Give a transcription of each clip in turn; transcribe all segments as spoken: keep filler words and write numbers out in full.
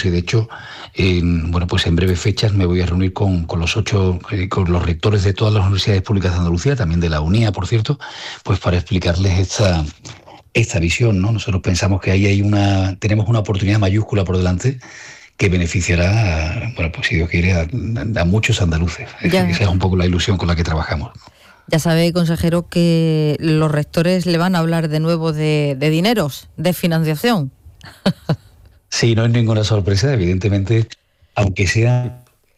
y de hecho, eh, bueno, pues en breves fechas me voy a reunir con, con los ocho, eh, con los rectores de todas las universidades públicas de Andalucía, también de la UNIA, por cierto, pues para explicarles esta, esta visión, ¿no? Nosotros pensamos que ahí hay una, tenemos una oportunidad mayúscula por delante que beneficiará, a, bueno, pues si Dios quiere, a, a muchos andaluces. Ya. Esa es un poco la ilusión con la que trabajamos. Ya sabe, consejero, que los rectores le van a hablar de nuevo de, de dineros, de financiación. Sí, no es ninguna sorpresa, evidentemente, aunque sea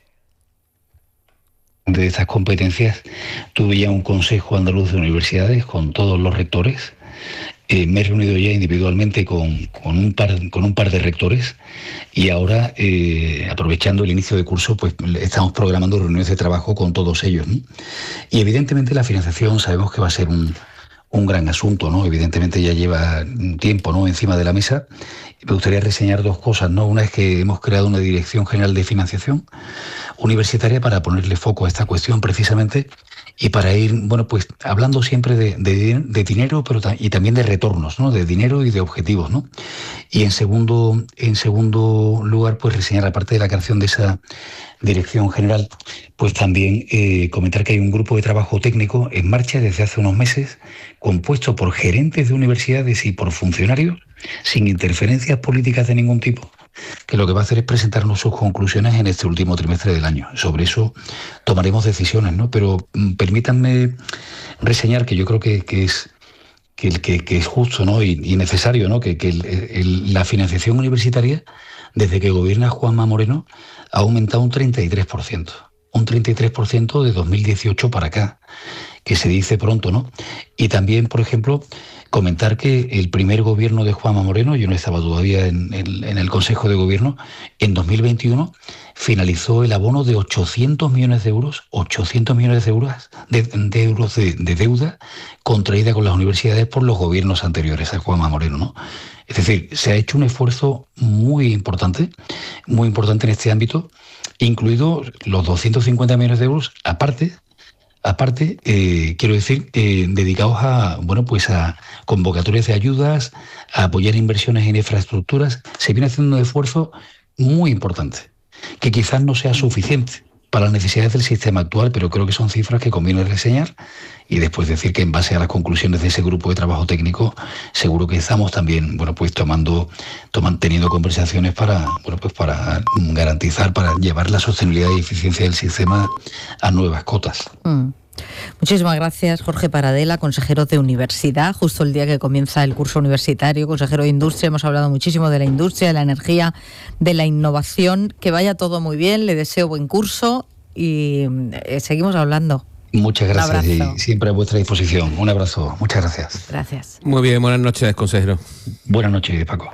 de estas competencias, tuve ya un Consejo Andaluz de Universidades con todos los rectores. Eh, me he reunido ya individualmente con, con, un par, con un par de rectores y ahora, eh, aprovechando el inicio de curso, pues estamos programando reuniones de trabajo con todos ellos, ¿no? Y evidentemente la financiación sabemos que va a ser un, un gran asunto, ¿no? Evidentemente ya lleva un tiempo, ¿no?, encima de la mesa. Me gustaría reseñar dos cosas, ¿no? Una es que hemos creado una Dirección General de Financiación Universitaria para ponerle foco a esta cuestión precisamente y para ir, bueno, pues hablando siempre de, de, de dinero, pero ta- y también de retornos, ¿no? De dinero y de objetivos, ¿no? Y en segundo, en segundo lugar, pues reseñar, aparte de la creación de esa Dirección General, pues también eh, comentar que hay un grupo de trabajo técnico en marcha desde hace unos meses, compuesto por gerentes de universidades y por funcionarios, sin interferencias políticas de ningún tipo, que lo que va a hacer es presentarnos sus conclusiones en este último trimestre del año. Sobre eso tomaremos decisiones, ¿no? Pero mm, permítanme reseñar que yo creo que, que es que, que, que es justo, ¿no?, y, y necesario, ¿no?, que, que el, el, la financiación universitaria, desde que gobierna Juanma Moreno, ha aumentado un treinta y tres por ciento. Un treinta y tres por ciento de dos mil dieciocho para acá, que se dice pronto, ¿no? Y también, por ejemplo, comentar que el primer gobierno de Juanma Moreno, yo no estaba todavía en el, en el Consejo de Gobierno, en dos mil veintiuno finalizó el abono de ochocientos millones de euros, ochocientos millones de euros de, de euros de, de deuda contraída con las universidades por los gobiernos anteriores a Juanma Moreno, ¿no? Es decir, se ha hecho un esfuerzo muy importante, muy importante en este ámbito, incluido los doscientos cincuenta millones de euros, aparte, aparte, eh, quiero decir, eh, dedicados a, bueno, pues a convocatorias de ayudas, a apoyar inversiones en infraestructuras. Se viene haciendo un esfuerzo muy importante, que quizás no sea suficiente para las necesidades del sistema actual, pero creo que son cifras que conviene reseñar y después decir que en base a las conclusiones de ese grupo de trabajo técnico, seguro que estamos también, bueno, pues tomando, toman, teniendo conversaciones para, bueno, pues para garantizar, para llevar la sostenibilidad y eficiencia del sistema a nuevas cotas. Mm. Muchísimas gracias, Jorge Paradela, consejero de Universidad, justo el día que comienza el curso universitario, consejero de Industria. Hemos hablado muchísimo de la industria, de la energía, de la innovación. Que vaya todo muy bien, le deseo buen curso y eh, seguimos hablando. Muchas gracias y siempre a vuestra disposición. Un abrazo, muchas gracias. Gracias. Muy bien, buenas noches, consejero. Buenas noches, Paco.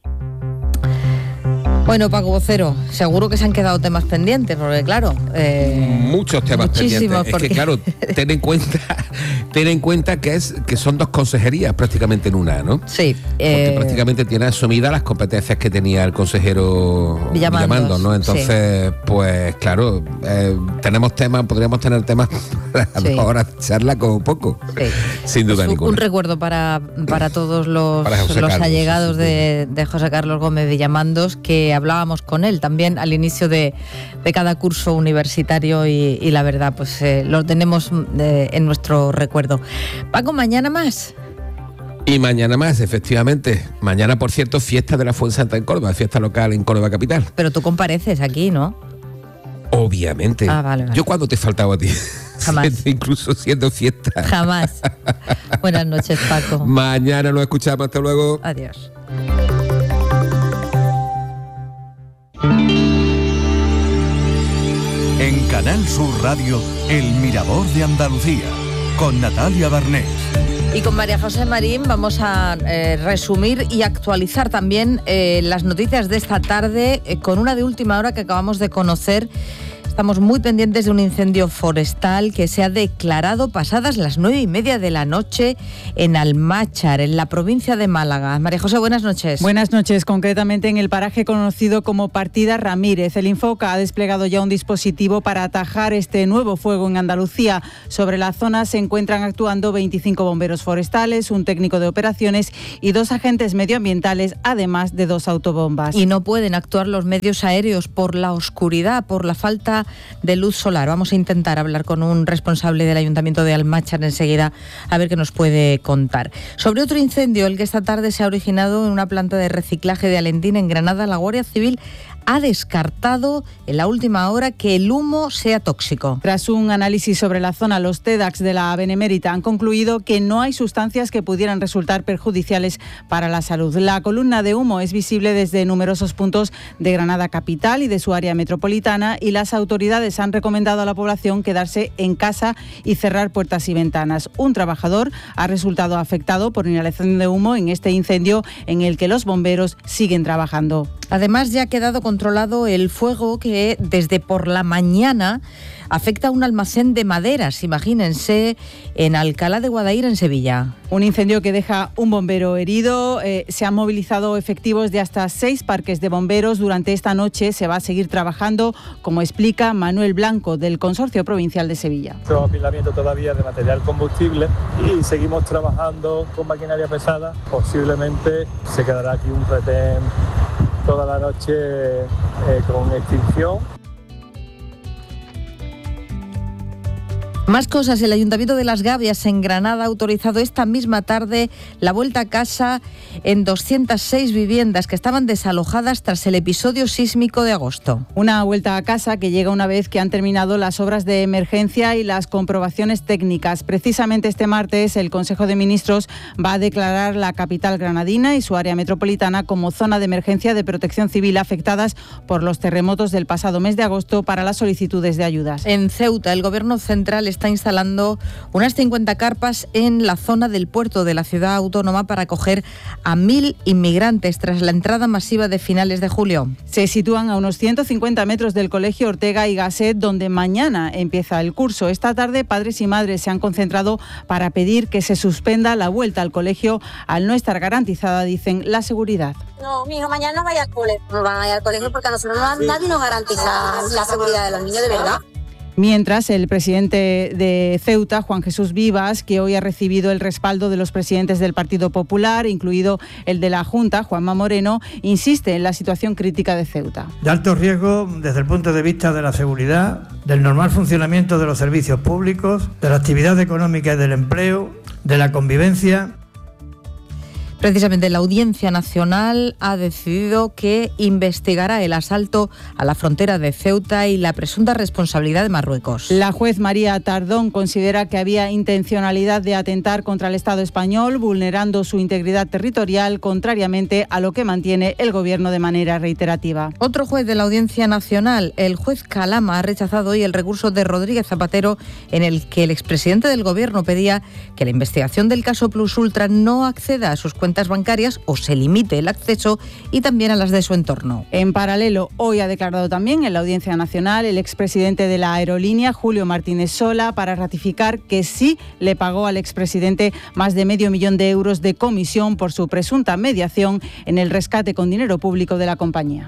Bueno, Paco Vocero, seguro que se han quedado temas pendientes, porque claro... Eh, Muchos temas pendientes. Porque... Es que claro, ten en cuenta ten en cuenta que es que son dos consejerías prácticamente en una, ¿no? Sí. Porque eh, prácticamente tiene asumidas las competencias que tenía el consejero Villamandos, Villamandos, ¿no? Entonces, sí. Pues claro, eh, tenemos temas, podríamos tener temas para sí. dos horas de charla como poco, sí. Sin duda es ninguna. Un recuerdo para, para todos los, para los Carlos, allegados sí, sí. De, de José Carlos Gómez Villamandos, que hablábamos con él también al inicio de, de cada curso universitario y, y la verdad, pues eh, lo tenemos eh, en nuestro recuerdo. Paco, ¿mañana más? Y mañana más, efectivamente. Mañana, por cierto, fiesta de la Fuensanta en Córdoba, fiesta local en Córdoba capital. Pero tú compareces aquí, ¿no? Obviamente. Ah, vale, vale. Yo cuando te he faltado a ti. Jamás. Incluso siendo fiesta. Jamás. Buenas noches, Paco. Mañana lo escuchamos. Hasta luego. Adiós. En Canal Sur Radio, El Mirador de Andalucía, con Natalia Barnés. Y con María José Marín vamos a eh, resumir y actualizar también eh, las noticias de esta tarde eh, con una de última hora que acabamos de conocer Estamos muy pendientes de un incendio forestal que se ha declarado pasadas las nueve y media de la noche en Almáchar, en la provincia de Málaga. María José, buenas noches. Buenas noches, concretamente en el paraje conocido como Partida Ramírez. El Infoca ha desplegado ya un dispositivo para atajar este nuevo fuego en Andalucía. Sobre la zona se encuentran actuando veinticinco bomberos forestales, un técnico de operaciones y dos agentes medioambientales, además de dos autobombas. Y no pueden actuar los medios aéreos por la oscuridad, por la falta de luz solar. Vamos a intentar hablar con un responsable del Ayuntamiento de Almáchar enseguida a ver qué nos puede contar. Sobre otro incendio, el que esta tarde se ha originado en una planta de reciclaje de Alentín, en Granada, la Guardia Civil ha descartado en la última hora que el humo sea tóxico. Tras un análisis sobre la zona, los TEDx de la Benemérita han concluido que no hay sustancias que pudieran resultar perjudiciales para la salud. La columna de humo es visible desde numerosos puntos de Granada capital y de su área metropolitana, y las autoridades han recomendado a la población quedarse en casa y cerrar puertas y ventanas. Un trabajador ha resultado afectado por inhalación de humo en este incendio en el que los bomberos siguen trabajando. Además, ya ha quedado controlado el fuego que desde por la mañana afecta a un almacén de maderas, imagínense, en Alcalá de Guadaira, en Sevilla. Un incendio que deja un bombero herido. Eh, se han movilizado efectivos de hasta seis parques de bomberos. Durante esta noche se va a seguir trabajando, como explica Manuel Blanco, del Consorcio Provincial de Sevilla. Nuestro apilamiento todavía de material combustible y seguimos trabajando con maquinaria pesada. Posiblemente se quedará aquí un retén toda la noche eh, con extinción. Más cosas. El Ayuntamiento de Las Gavias, en Granada, ha autorizado esta misma tarde la vuelta a casa en doscientas seis viviendas que estaban desalojadas tras el episodio sísmico de agosto. Una vuelta a casa que llega una vez que han terminado las obras de emergencia y las comprobaciones técnicas. Precisamente este martes el Consejo de Ministros va a declarar la capital granadina y su área metropolitana como zona de emergencia de protección civil afectadas por los terremotos del pasado mes de agosto para las solicitudes de ayudas. En Ceuta, el Gobierno central está instalando unas cincuenta carpas en la zona del puerto de la ciudad autónoma para acoger a mil inmigrantes tras la entrada masiva de finales de julio. Se sitúan a unos ciento cincuenta metros del Colegio Ortega y Gasset, donde mañana empieza el curso. Esta tarde, padres y madres se han concentrado para pedir que se suspenda la vuelta al colegio al no estar garantizada, dicen, la seguridad. No, mi hijo mañana no vaya al colegio, no van a ir al colegio porque a nosotros no, nadie nos garantiza la seguridad de los niños, de verdad. Mientras, el presidente de Ceuta, Juan Jesús Vivas, que hoy ha recibido el respaldo de los presidentes del Partido Popular, incluido el de la Junta, Juanma Moreno, insiste en la situación crítica de Ceuta. De alto riesgo desde el punto de vista de la seguridad, del normal funcionamiento de los servicios públicos, de la actividad económica y del empleo, de la convivencia. Precisamente la Audiencia Nacional ha decidido que investigará el asalto a la frontera de Ceuta y la presunta responsabilidad de Marruecos. La juez María Tardón considera que había intencionalidad de atentar contra el Estado español, vulnerando su integridad territorial, contrariamente a lo que mantiene el Gobierno de manera reiterativa. Otro juez de la Audiencia Nacional, el juez Calama, ha rechazado hoy el recurso de Rodríguez Zapatero en el que el expresidente del Gobierno pedía que la investigación del caso Plus Ultra no acceda a sus cuentas bancarias o se limite el acceso, y también a las de su entorno. En paralelo, hoy ha declarado también en la Audiencia Nacional el expresidente de la aerolínea, Julio Martínez Sola, para ratificar que sí le pagó al expresidente más de medio millón de euros de comisión por su presunta mediación en el rescate con dinero público de la compañía.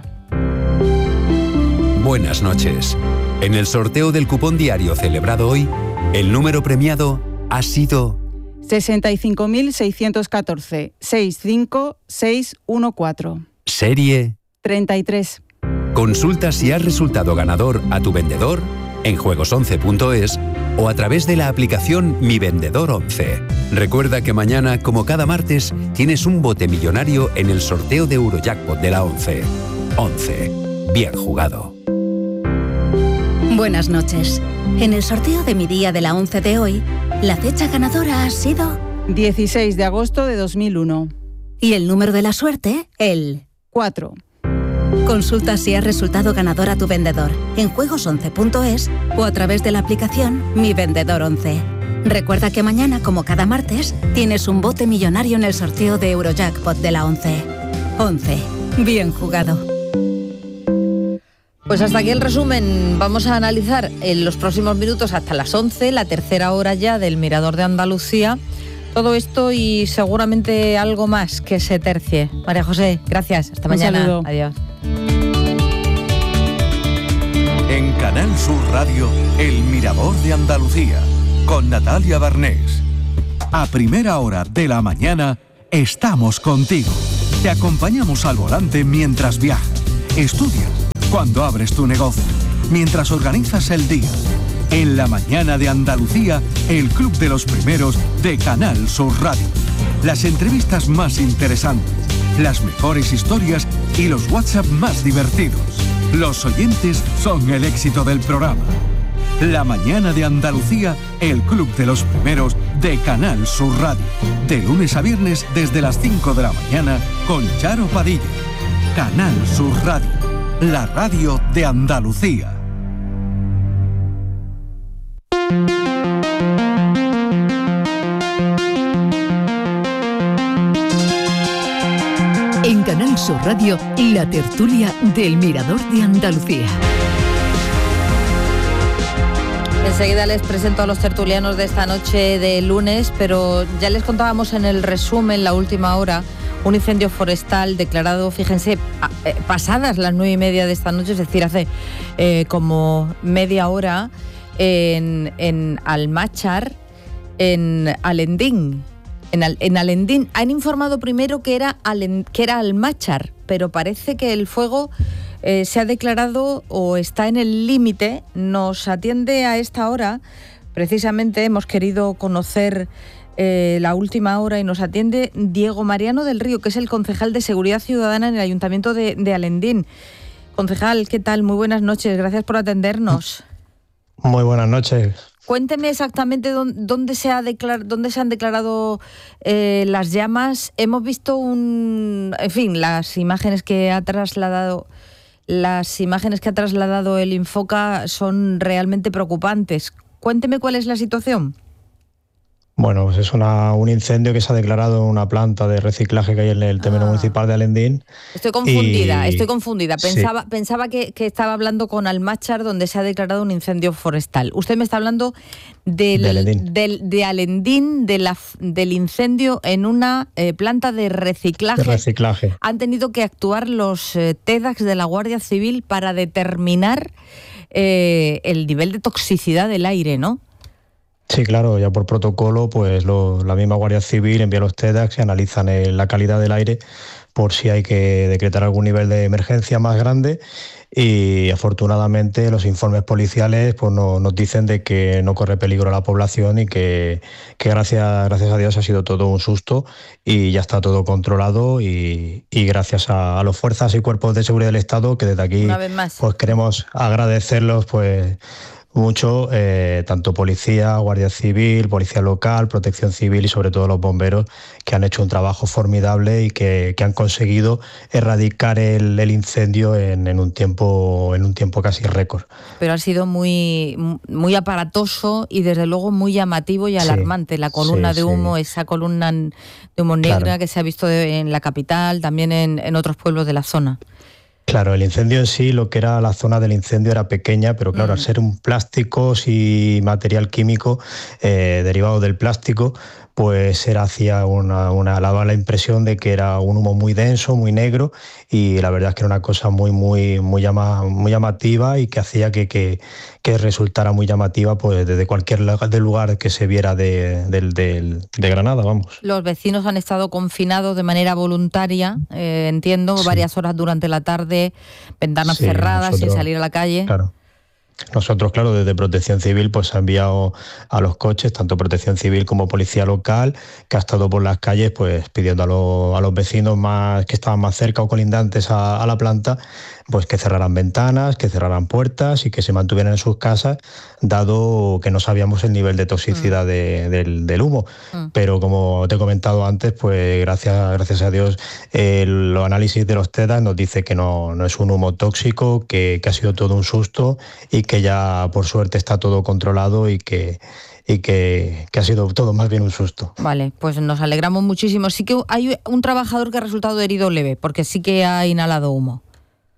Buenas noches. En el sorteo del cupón diario celebrado hoy, el número premiado ha sido sesenta y cinco mil seiscientos catorce, sesenta y cinco mil seiscientos catorce. Serie treinta y tres. Consulta si has resultado ganador a tu vendedor en juegos once punto es o a través de la aplicación Mi Vendedor once. Recuerda que mañana, como cada martes, tienes un bote millonario en el sorteo de Eurojackpot de la once. once. Bien jugado. Buenas noches. En el sorteo de mi día de la once de hoy, la fecha ganadora ha sido dieciséis de agosto de dos mil uno. Y el número de la suerte, el cuatro. Consulta si has resultado ganador a tu vendedor en juegos once punto es o a través de la aplicación Mi Vendedor once. Recuerda que mañana, como cada martes, tienes un bote millonario en el sorteo de Eurojackpot de la once. once. Bien jugado. Pues hasta aquí el resumen. Vamos a analizar en los próximos minutos hasta las once, la tercera hora ya del Mirador de Andalucía. Todo esto y seguramente algo más que se tercie. María José, gracias. Hasta Un mañana. saludo. Adiós. En Canal Sur Radio, El Mirador de Andalucía, con Natalia Barnés. A primera hora de la mañana, estamos contigo. Te acompañamos al volante mientras viajas, estudias, cuando abres tu negocio, mientras organizas el día. En la mañana de Andalucía, el Club de los Primeros de Canal Sur Radio. Las entrevistas más interesantes, las mejores historias y los WhatsApp más divertidos. Los oyentes son el éxito del programa. La mañana de Andalucía, el Club de los Primeros de Canal Sur Radio. De lunes a viernes desde las cinco de la mañana con Charo Padilla. Canal Sur Radio, la radio de Andalucía. En Canal Sur Radio, la tertulia del Mirador de Andalucía. Enseguida les presento a los tertulianos de esta noche de lunes, pero ya les contábamos en el resumen, la última hora, un incendio forestal declarado, fíjense, pasadas las nueve y media de esta noche, es decir, hace eh, como media hora, en, en Almáchar, en Alendín. En, Al, en Alendín han informado primero que era, Alen, que era Almáchar, pero parece que el fuego eh, se ha declarado o está en el límite. Nos atiende a esta hora, precisamente hemos querido conocer eh, la última hora y nos atiende Diego Mariano del Río, que es el concejal de Seguridad Ciudadana en el Ayuntamiento de, de Alendín. Concejal, ¿qué tal? Muy buenas noches, gracias por atendernos. Muy buenas noches. Cuénteme exactamente dónde, dónde, se, ha declar, dónde se han declarado eh, las llamas. Hemos visto un, en fin, las imágenes que ha trasladado, las imágenes que ha trasladado el Infoca son realmente preocupantes. Cuénteme cuál es la situación. Bueno, pues es una, un incendio que se ha declarado en una planta de reciclaje que hay en el término ah. municipal de Alendín. Estoy confundida, y... estoy confundida. Pensaba, sí. pensaba que, que estaba hablando con Almáchar, donde se ha declarado un incendio forestal. Usted me está hablando del, de Alendín, del, de Alendín de la, del incendio en una eh, planta de reciclaje. de reciclaje. Han tenido que actuar los eh, TEDx de la Guardia Civil para determinar eh, el nivel de toxicidad del aire, ¿no? Sí, claro, ya por protocolo, pues lo, la misma Guardia Civil envía los TEDx y analizan el, la calidad del aire por si hay que decretar algún nivel de emergencia más grande, y afortunadamente los informes policiales pues no, nos dicen de que no corre peligro a la población y que, que gracias, gracias a Dios ha sido todo un susto y ya está todo controlado, y, y gracias a, a las fuerzas y cuerpos de seguridad del Estado, que desde aquí pues queremos agradecerlos pues mucho, eh, tanto policía, Guardia Civil, policía local, protección civil y sobre todo los bomberos, que han hecho un trabajo formidable y que, que han conseguido erradicar el, el incendio en, en un tiempo en un tiempo casi récord. Pero ha sido muy, muy aparatoso y desde luego muy llamativo y alarmante. Sí, la columna sí, de humo, sí. esa columna de humo negra claro. que se ha visto en la capital, también en, en otros pueblos de la zona. Claro, el incendio en sí, lo que era la zona del incendio era pequeña, pero claro, mm. al ser un plástico y material químico eh, derivado del plástico, pues era hacía una, una daba la impresión de que era un humo muy denso, muy negro, y la verdad es que era una cosa muy muy muy, llama, muy llamativa y que hacía que, que, que resultara muy llamativa pues desde cualquier lugar que se viera de, de, de, de Granada, vamos. Los vecinos han estado confinados de manera voluntaria, eh, entiendo, sí. varias horas durante la tarde, ventanas sí, cerradas, nosotros, sin salir a la calle. Claro. Nosotros, claro, desde Protección Civil pues se ha enviado a los coches, tanto Protección Civil como Policía Local, que ha estado por las calles pues pidiendo a los, a los vecinos más que estaban más cerca o colindantes a, a la planta, pues que cerraran ventanas, que cerraran puertas y que se mantuvieran en sus casas, dado que no sabíamos el nivel de toxicidad mm. de, del, del humo. Mm. Pero como te he comentado antes, pues gracias, gracias a Dios, eh, los análisis de los TEDx nos dice que no, no es un humo tóxico, que, que ha sido todo un susto y que ya por suerte está todo controlado y que y que, que ha sido todo más bien un susto. Vale, pues nos alegramos muchísimo. Sí que hay un trabajador que ha resultado herido leve, porque sí que ha inhalado humo.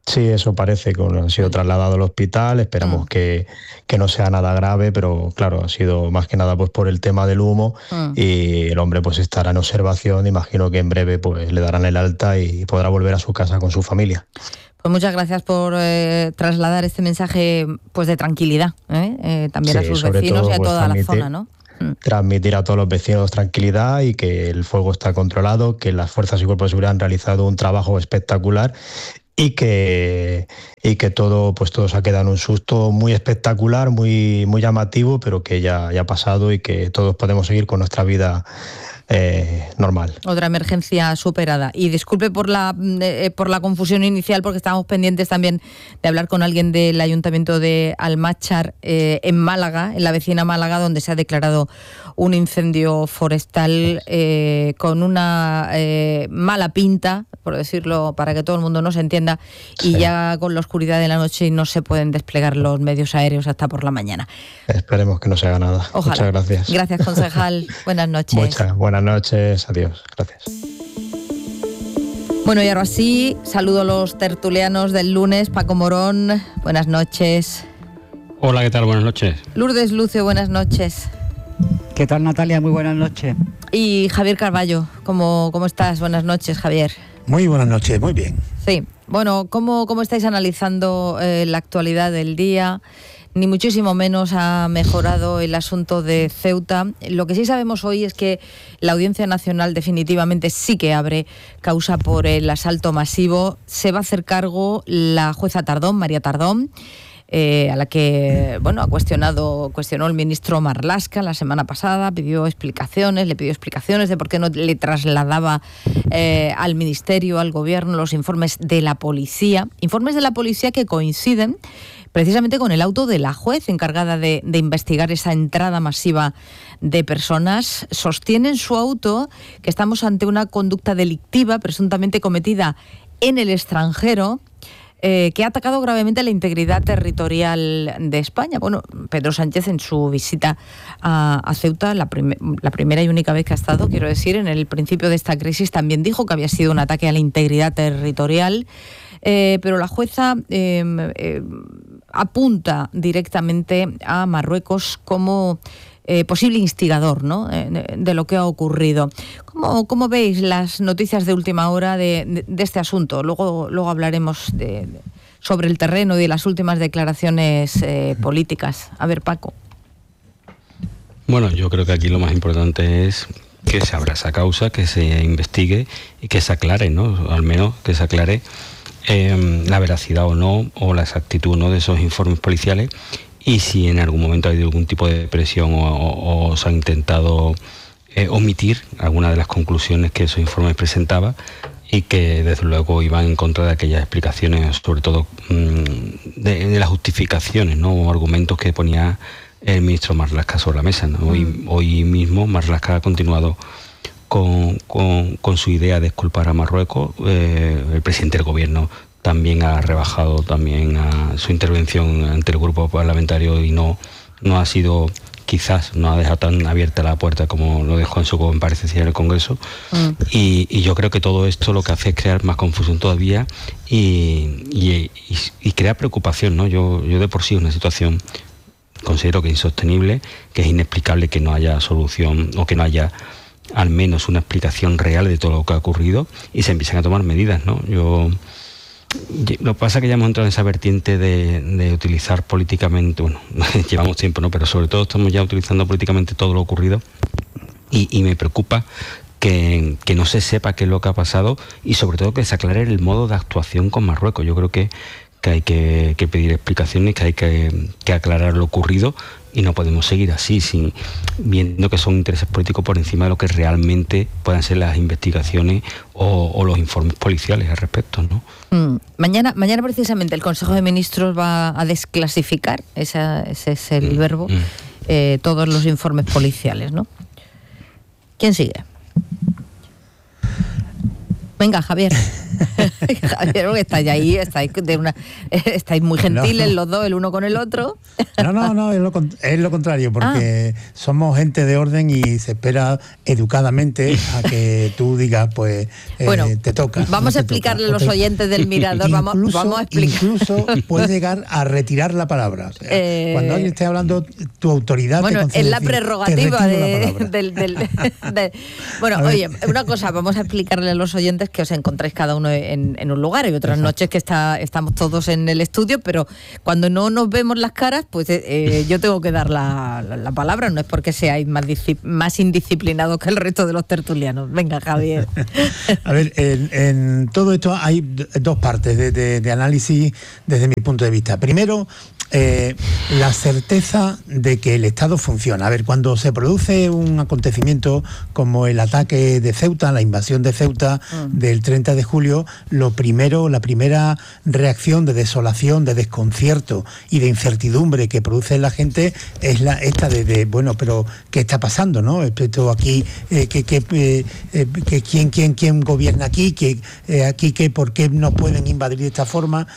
Sí, eso parece que ha sido trasladado al hospital, esperamos mm. que, que no sea nada grave, pero claro, ha sido más que nada pues por el tema del humo mm. y el hombre pues estará en observación, imagino que en breve pues le darán el alta y podrá volver a su casa con su familia. Pues muchas gracias por eh, trasladar este mensaje pues de tranquilidad, ¿eh? Eh, también sí, a sus vecinos todo, y a pues, toda la zona, ¿no? Transmitir a todos los vecinos tranquilidad y que el fuego está controlado, que las fuerzas y cuerpos de seguridad han realizado un trabajo espectacular y que y que todo pues todo se ha quedado en un susto muy espectacular, muy muy llamativo, pero que ya, ya ha pasado y que todos podemos seguir con nuestra vida Eh, normal. Otra emergencia superada. Y disculpe por la eh, por la confusión inicial, porque estábamos pendientes también de hablar con alguien del Ayuntamiento de Almáchar, eh, en Málaga, en la vecina Málaga, donde se ha declarado un incendio forestal eh, con una eh, mala pinta, por decirlo, para que todo el mundo nos entienda, y sí. ya con la oscuridad de la noche no se pueden desplegar los medios aéreos hasta por la mañana. Esperemos que no se haga nada. Ojalá. Muchas gracias. Gracias, concejal. Buenas noches. Muchas buenas noches. Adiós. Gracias. Bueno, y ahora sí, saludo a los tertulianos del lunes. Paco Morón, buenas noches. Hola, ¿qué tal? Buenas noches. Lourdes Lucio, buenas noches. ¿Qué tal, Natalia? Muy buenas noches. Y Javier Carballo, ¿cómo, cómo estás? Buenas noches, Javier. Muy buenas noches, muy bien. Sí, bueno, ¿cómo, cómo estáis analizando eh, la actualidad del día? Ni muchísimo menos ha mejorado el asunto de Ceuta. Lo que sí sabemos hoy es que la Audiencia Nacional definitivamente sí que abre causa por el asalto masivo. Se va a hacer cargo la jueza Tardón, María Tardón, eh, a la que bueno ha cuestionado cuestionó el ministro Marlaska la semana pasada, pidió explicaciones, le pidió explicaciones de por qué no le trasladaba eh, al ministerio, al gobierno, los informes de la policía, informes de la policía que coinciden precisamente con el auto de la juez encargada de, de investigar esa entrada masiva de personas. Sostiene en su auto que estamos ante una conducta delictiva presuntamente cometida en el extranjero, eh, que ha atacado gravemente la integridad territorial de España. Bueno, Pedro Sánchez en su visita a, a Ceuta, la, prim- la primera y única vez que ha estado, quiero decir, en el principio de esta crisis, también dijo que había sido un ataque a la integridad territorial. Eh, pero la jueza eh, eh, apunta directamente a Marruecos como eh, posible instigador, ¿no?, de, de lo que ha ocurrido. ¿Cómo, cómo veis las noticias de última hora de, de, de este asunto? Luego, luego hablaremos de, de, sobre el terreno y de las últimas declaraciones eh, políticas. A ver, Paco. Bueno, yo creo que aquí lo más importante es que se abra esa causa, que se investigue y que se aclare, ¿no? Al menos que se aclare Eh, la veracidad o no, o la exactitud o no de esos informes policiales, y si en algún momento ha habido algún tipo de presión o, o, o se ha intentado eh, omitir alguna de las conclusiones que esos informes presentaban y que desde luego iban en contra de aquellas explicaciones, sobre todo mmm, de, de las justificaciones, ¿no?, o argumentos que ponía el ministro Marlaska sobre la mesa, ¿no? Hoy, mm. hoy mismo Marlaska ha continuado Con, con, con su idea de exculpar a Marruecos. Eh, el presidente del gobierno también ha rebajado también a su intervención ante el grupo parlamentario y no, no ha sido, quizás no ha dejado tan abierta la puerta como lo dejó en su comparecencia en el Congreso. Mm. Y, y yo creo que todo esto lo que hace es crear más confusión todavía y, y, y, y crear preocupación, ¿no? Yo, yo de por sí una situación considero que es insostenible, que es inexplicable que no haya solución o que no haya al menos una explicación real de todo lo que ha ocurrido y se empiezan a tomar medidas, ¿no? Yo lo que pasa es que ya hemos entrado en esa vertiente de, de utilizar políticamente, bueno, llevamos tiempo, ¿no?, pero sobre todo estamos ya utilizando políticamente todo lo ocurrido y, y me preocupa que, que no se sepa qué es lo que ha pasado y sobre todo que se aclare el modo de actuación con Marruecos. Yo creo que, que hay que, que pedir explicaciones, que hay que, que aclarar lo ocurrido. Y no podemos seguir así, sin viendo que son intereses políticos por encima de lo que realmente puedan ser las investigaciones o, o los informes policiales al respecto, ¿no? Mm. Mañana, mañana precisamente el Consejo de Ministros va a desclasificar, esa, ese es el mm. verbo, mm. Eh, todos los informes policiales, ¿no? ¿Quién sigue? Venga, Javier. Javier, porque estáis ahí, estáis, de una, estáis muy gentiles no. los dos, el uno con el otro. No, no, no, es lo, es lo contrario, porque ah. somos gente de orden y se espera educadamente a que tú digas, pues, bueno, eh, te toca. Vamos no a explicarle a los oyentes del Mirador, vamos, incluso, vamos a explicar. Incluso puedes llegar a retirar la palabra. O sea, eh, cuando alguien esté hablando, tu autoridad bueno, te concede es la decir, prerrogativa de, del... del de, bueno, oye, una cosa, vamos a explicarle a los oyentes que os encontráis cada uno en, en un lugar. Hay otras Exacto. noches que está, estamos todos en el estudio, pero cuando no nos vemos las caras, pues eh, yo tengo que dar la, la, la palabra. No es porque seáis más, más indisciplinados que el resto de los tertulianos. Venga, Javier. A ver, en, en todo esto hay dos partes de, de, de análisis desde mi punto de vista. Primero, Eh, la certeza de que el Estado funciona. A ver, cuando se produce un acontecimiento como el ataque de Ceuta, la invasión de Ceuta mm. del treinta de julio, lo primero, la primera reacción de desolación, de desconcierto y de incertidumbre que produce la gente es la esta de, de bueno, pero ¿qué está pasando, no? Esto aquí, eh, que, que, eh, eh, que quién, quién, quién gobierna aquí, que eh, aquí, que por qué nos pueden invadir de esta forma.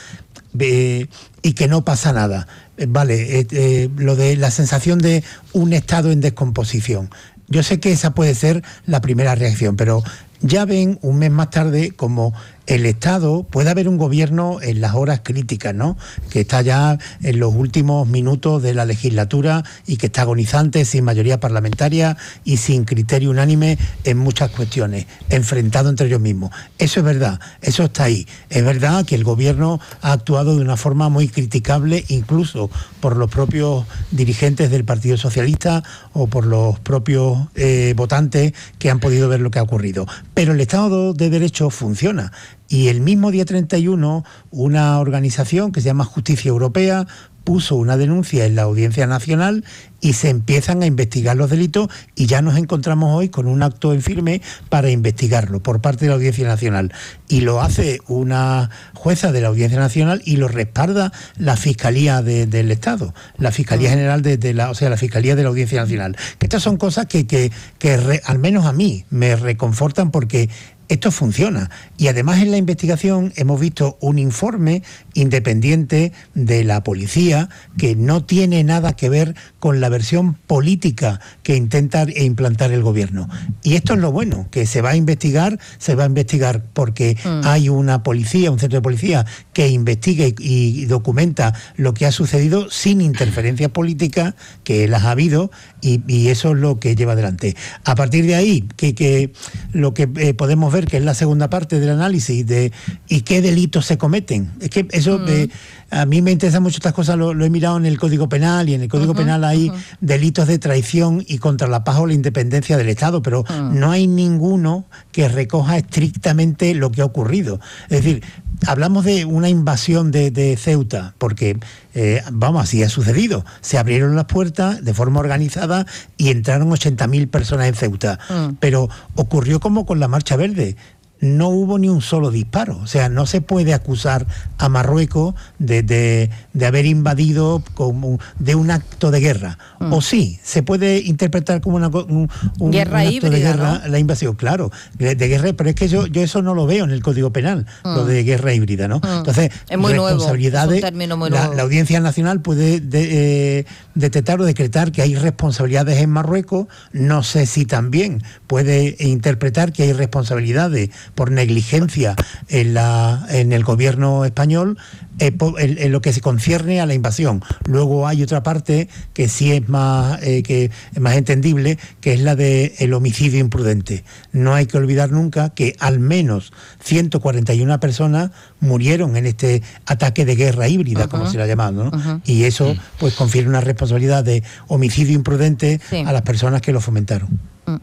Eh, y que no pasa nada. Eh, vale, eh, eh, lo de la sensación de un Estado en descomposición. Yo sé que esa puede ser la primera reacción, pero ya ven un mes más tarde como el Estado, puede haber un gobierno en las horas críticas, ¿no? Que está ya en los últimos minutos de la legislatura y que está agonizante, sin mayoría parlamentaria y sin criterio unánime en muchas cuestiones, enfrentado entre ellos mismos. Eso es verdad, eso está ahí. Es verdad que el gobierno ha actuado de una forma muy criticable, incluso por los propios dirigentes del Partido Socialista o por los propios eh, votantes que han podido ver lo que ha ocurrido. Pero el Estado de Derecho funciona. Y el mismo día treinta y uno, una organización que se llama Justicia Europea puso una denuncia en la Audiencia Nacional y se empiezan a investigar los delitos y ya nos encontramos hoy con un acto en firme para investigarlo por parte de la Audiencia Nacional. Y lo hace una jueza de la Audiencia Nacional y lo respalda la Fiscalía de, del Estado, la Fiscalía General de, de la, o sea, la Fiscalía de la Audiencia Nacional. Que estas son cosas que, que, que re, al menos a mí me reconfortan porque esto funciona. Y además en la investigación hemos visto un informe independiente de la policía que no tiene nada que ver con la versión política que intenta implantar el gobierno. Y esto es lo bueno, que se va a investigar, se va a investigar porque mm. hay una policía, un centro de policía que investiga y, y documenta lo que ha sucedido sin interferencia política, que las ha habido, y, y eso es lo que lleva adelante. A partir de ahí, que, que lo que eh, podemos ver que es la segunda parte del análisis de y qué delitos se cometen. Es que eso mm. eh, a mí me interesan mucho estas cosas, lo, lo he mirado en el Código Penal y en el Código uh-huh, Penal hay uh-huh. delitos de traición y contra la paz o la independencia del Estado, pero uh-huh. no hay ninguno que recoja estrictamente lo que ha ocurrido. Es decir, hablamos de una invasión de, de Ceuta, porque, eh, vamos, así ha sucedido. Se abrieron las puertas de forma organizada y entraron ochenta mil personas en Ceuta. Mm. Pero ocurrió como con la Marcha Verde. No hubo ni un solo disparo. O sea, no se puede acusar a Marruecos de, de, de haber invadido como de un acto de guerra. Mm. O sí, se puede interpretar como una, un, un, guerra un acto híbrida, de guerra, ¿no? La invasión, claro, de, de guerra, pero es que yo, yo eso no lo veo en el Código Penal, mm. lo de guerra híbrida, ¿no? Mm. Entonces, es muy responsabilidades, nuevo, es un muy la, nuevo. la Audiencia Nacional puede de, eh, detectar o decretar que hay responsabilidades en Marruecos. No sé si también puede interpretar que hay responsabilidades por negligencia en, la, en el gobierno español eh, en, en lo que se concierne a la invasión. Luego hay otra parte que sí es más, eh, que es más entendible, que es la de el homicidio imprudente. No hay que olvidar nunca que al menos ciento cuarenta y una personas murieron en este ataque de guerra híbrida, uh-huh. como se le ha llamado, ¿no? Uh-huh. Y eso pues confiere una responsabilidad de homicidio imprudente sí. a las personas que lo fomentaron. Uh.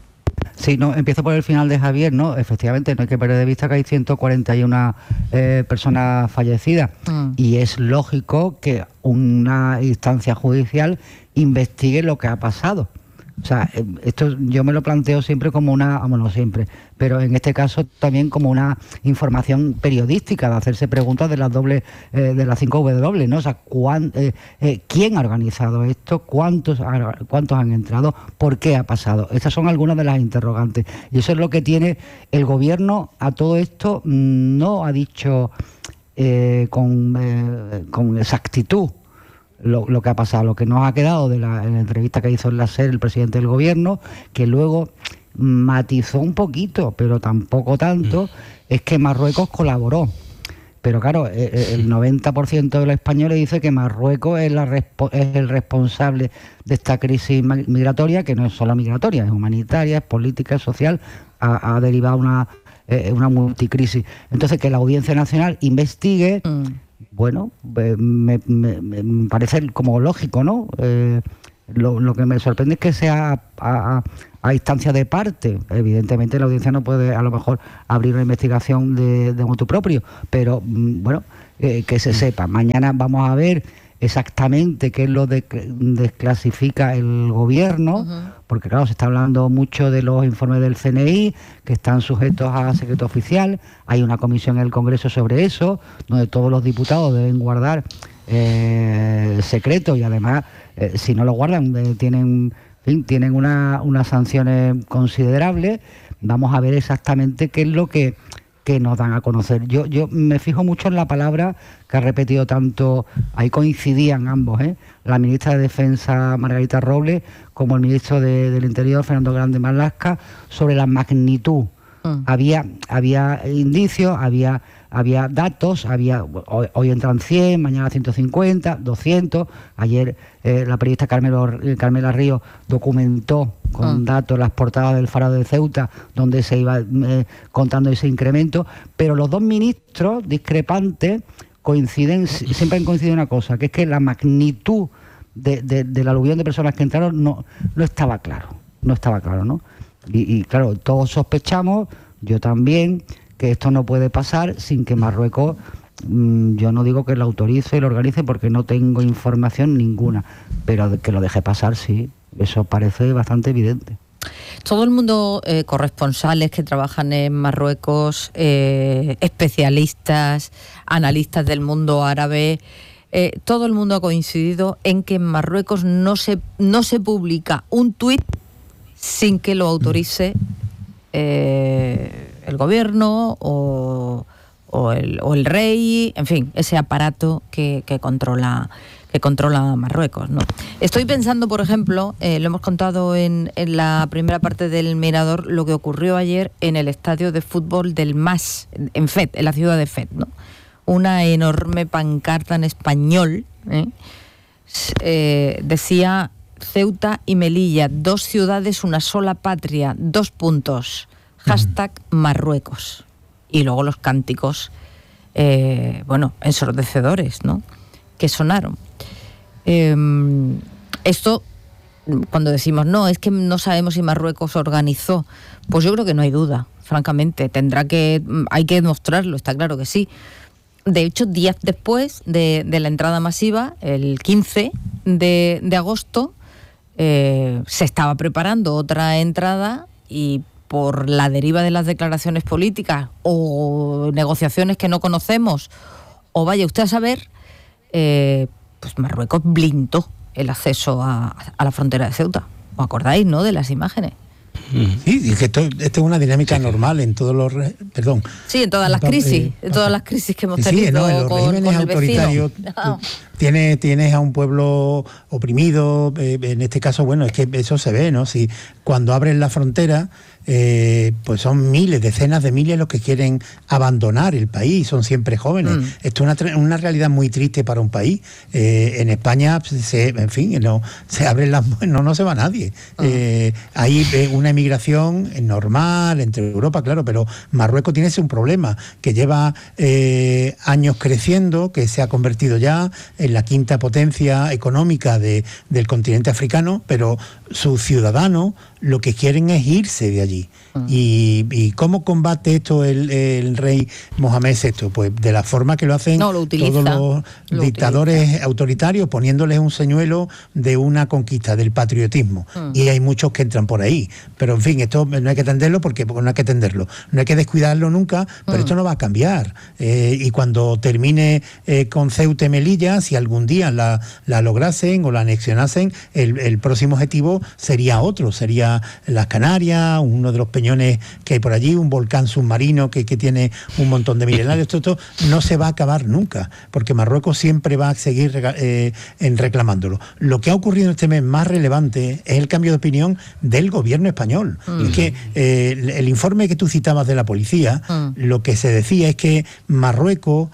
Sí, no, empiezo por el final de Javier, ¿no? Efectivamente, no hay que perder de vista que hay ciento cuarenta y una eh, personas fallecidas mm. y es lógico que una instancia judicial investigue lo que ha pasado. O sea, esto yo me lo planteo siempre como una, bueno, no siempre, pero en este caso también como una información periodística, de hacerse preguntas de las dobles, eh, de las cinco W, ¿no? O sea, ¿cuán, eh, eh, ¿quién ha organizado esto? ¿Cuántos, ¿Cuántos han entrado? ¿Por qué ha pasado? Estas son algunas de las interrogantes. Y eso es lo que tiene el gobierno a todo esto. No ha dicho eh, con, eh, con exactitud Lo, lo que ha pasado, lo que nos ha quedado de la, en la entrevista que hizo en la SER el presidente del gobierno, que luego matizó un poquito, pero tampoco tanto, es que Marruecos colaboró. Pero claro, el noventa por ciento de los españoles dice que Marruecos es, la, es el responsable de esta crisis migratoria, que no es solo migratoria, es humanitaria, es política, es social, ha, ha derivado una, eh, una multicrisis. Entonces, que la Audiencia Nacional investigue... Mm. Bueno, me, me, me parece como lógico, ¿no? Eh, lo, lo que me sorprende es que sea a, a, a instancia de parte. Evidentemente la audiencia no puede a lo mejor abrir una investigación de, de motu propio, pero bueno, eh, que se sepa. Mañana vamos a ver exactamente qué es lo de, desclasifica el gobierno, uh-huh. porque claro, se está hablando mucho de los informes del C N I, que están sujetos a secreto oficial. Hay una comisión en el Congreso sobre eso, donde todos los diputados deben guardar eh, secreto, y además, eh, si no lo guardan, eh, tienen, en fin, tienen una, unas sanciones considerables. Vamos a ver exactamente qué es lo que... que nos dan a conocer. Yo yo me fijo mucho en la palabra que ha repetido tanto, ahí coincidían ambos, ¿eh? la ministra de Defensa Margarita Robles como el ministro de, del Interior Fernando Grande Marlaska, sobre la magnitud. Mm. Había había indicios, había había datos, había hoy, hoy entran cien, mañana ciento cincuenta, doscientos. Ayer eh, la periodista Carmelo, Carmela Ríos documentó con mm. datos las portadas del Faro de Ceuta, donde se iba eh, contando ese incremento, pero los dos ministros discrepantes coinciden, siempre han coincidido en una cosa, que es que la magnitud de, de, del aluvión de personas que entraron no, no estaba claro, no estaba claro, ¿no? Y, y claro, todos sospechamos, yo también, que esto no puede pasar sin que Marruecos, mmm, yo no digo que lo autorice y lo organice porque no tengo información ninguna, pero que lo deje pasar, sí, eso parece bastante evidente. Todo el mundo, eh, corresponsales que trabajan en Marruecos, eh, especialistas, analistas del mundo árabe, eh, todo el mundo ha coincidido en que en Marruecos no se, no se publica un tuit sin que lo autorice eh, el gobierno o, o, el, o el rey, en fin, ese aparato que, que controla que controla Marruecos, ¿no? Estoy pensando, por ejemplo, eh, lo hemos contado en, en la primera parte del Mirador, lo que ocurrió ayer en el estadio de fútbol del Mas, en Fez, en la ciudad de Fez, ¿no? Una enorme pancarta en español, ¿eh? Eh, decía: Ceuta y Melilla, dos ciudades, una sola patria, dos puntos, hashtag Marruecos. Y luego los cánticos, eh, bueno, ensordecedores, ¿no?, que sonaron. Eh, esto, cuando decimos, no, es que no sabemos si Marruecos organizó, pues yo creo que no hay duda, francamente. Tendrá que, hay que demostrarlo, está claro que sí. De hecho, días después de, de la entrada masiva, el quince de, de agosto, eh, se estaba preparando otra entrada, y por la deriva de las declaraciones políticas o negociaciones que no conocemos, o vaya usted a saber, eh, pues Marruecos blindó el acceso a, a la frontera de Ceuta. ¿Os acordáis, no?, de las imágenes. Sí, y que esto, esto es una dinámica sí, normal en todos los... Re, perdón. Sí, en todas las crisis, en todas las crisis que hemos sí, tenido no, en los con, regímenes con el autoritarios. No. Tienes, tienes a un pueblo oprimido, eh, en este caso, bueno, es que eso se ve, ¿no? Si cuando abren la frontera, eh, pues son miles, decenas de miles los que quieren abandonar el país, son siempre jóvenes. Mm. Esto es una, una realidad muy triste para un país. Eh, en España, se, en fin, no se abren las... No, no se va nadie. Mm. Eh, hay una emigración normal entre Europa, claro, pero Marruecos tiene ese un problema, que lleva eh, años creciendo, que se ha convertido ya en la quinta potencia económica de, del continente africano, pero sus ciudadanos lo que quieren es irse de allí. Uh-huh. Y, ¿Y cómo combate esto el, el rey Mohamed sexto? Pues de la forma que lo hacen no, lo utiliza, todos los lo dictadores utiliza. autoritarios, poniéndoles un señuelo de una conquista, del patriotismo. Uh-huh. Y hay muchos que entran por ahí. Pero en fin, esto no hay que atenderlo porque, porque no hay que atenderlo. No hay que descuidarlo nunca, pero uh-huh. esto no va a cambiar. Eh, y cuando termine eh, con Ceuta y Melilla, si algún día la, la lograsen o la anexionasen, el, el próximo objetivo sería otro, sería las Canarias, uno de los peñones que hay por allí, un volcán submarino que, que tiene un montón de milenarios. Esto, esto no se va a acabar nunca, porque Marruecos siempre va a seguir eh, en reclamándolo. Lo que ha ocurrido este mes más relevante es el cambio de opinión del gobierno español. Mm. Es que eh, el, el informe que tú citabas de la policía, mm. lo que se decía es que Marruecos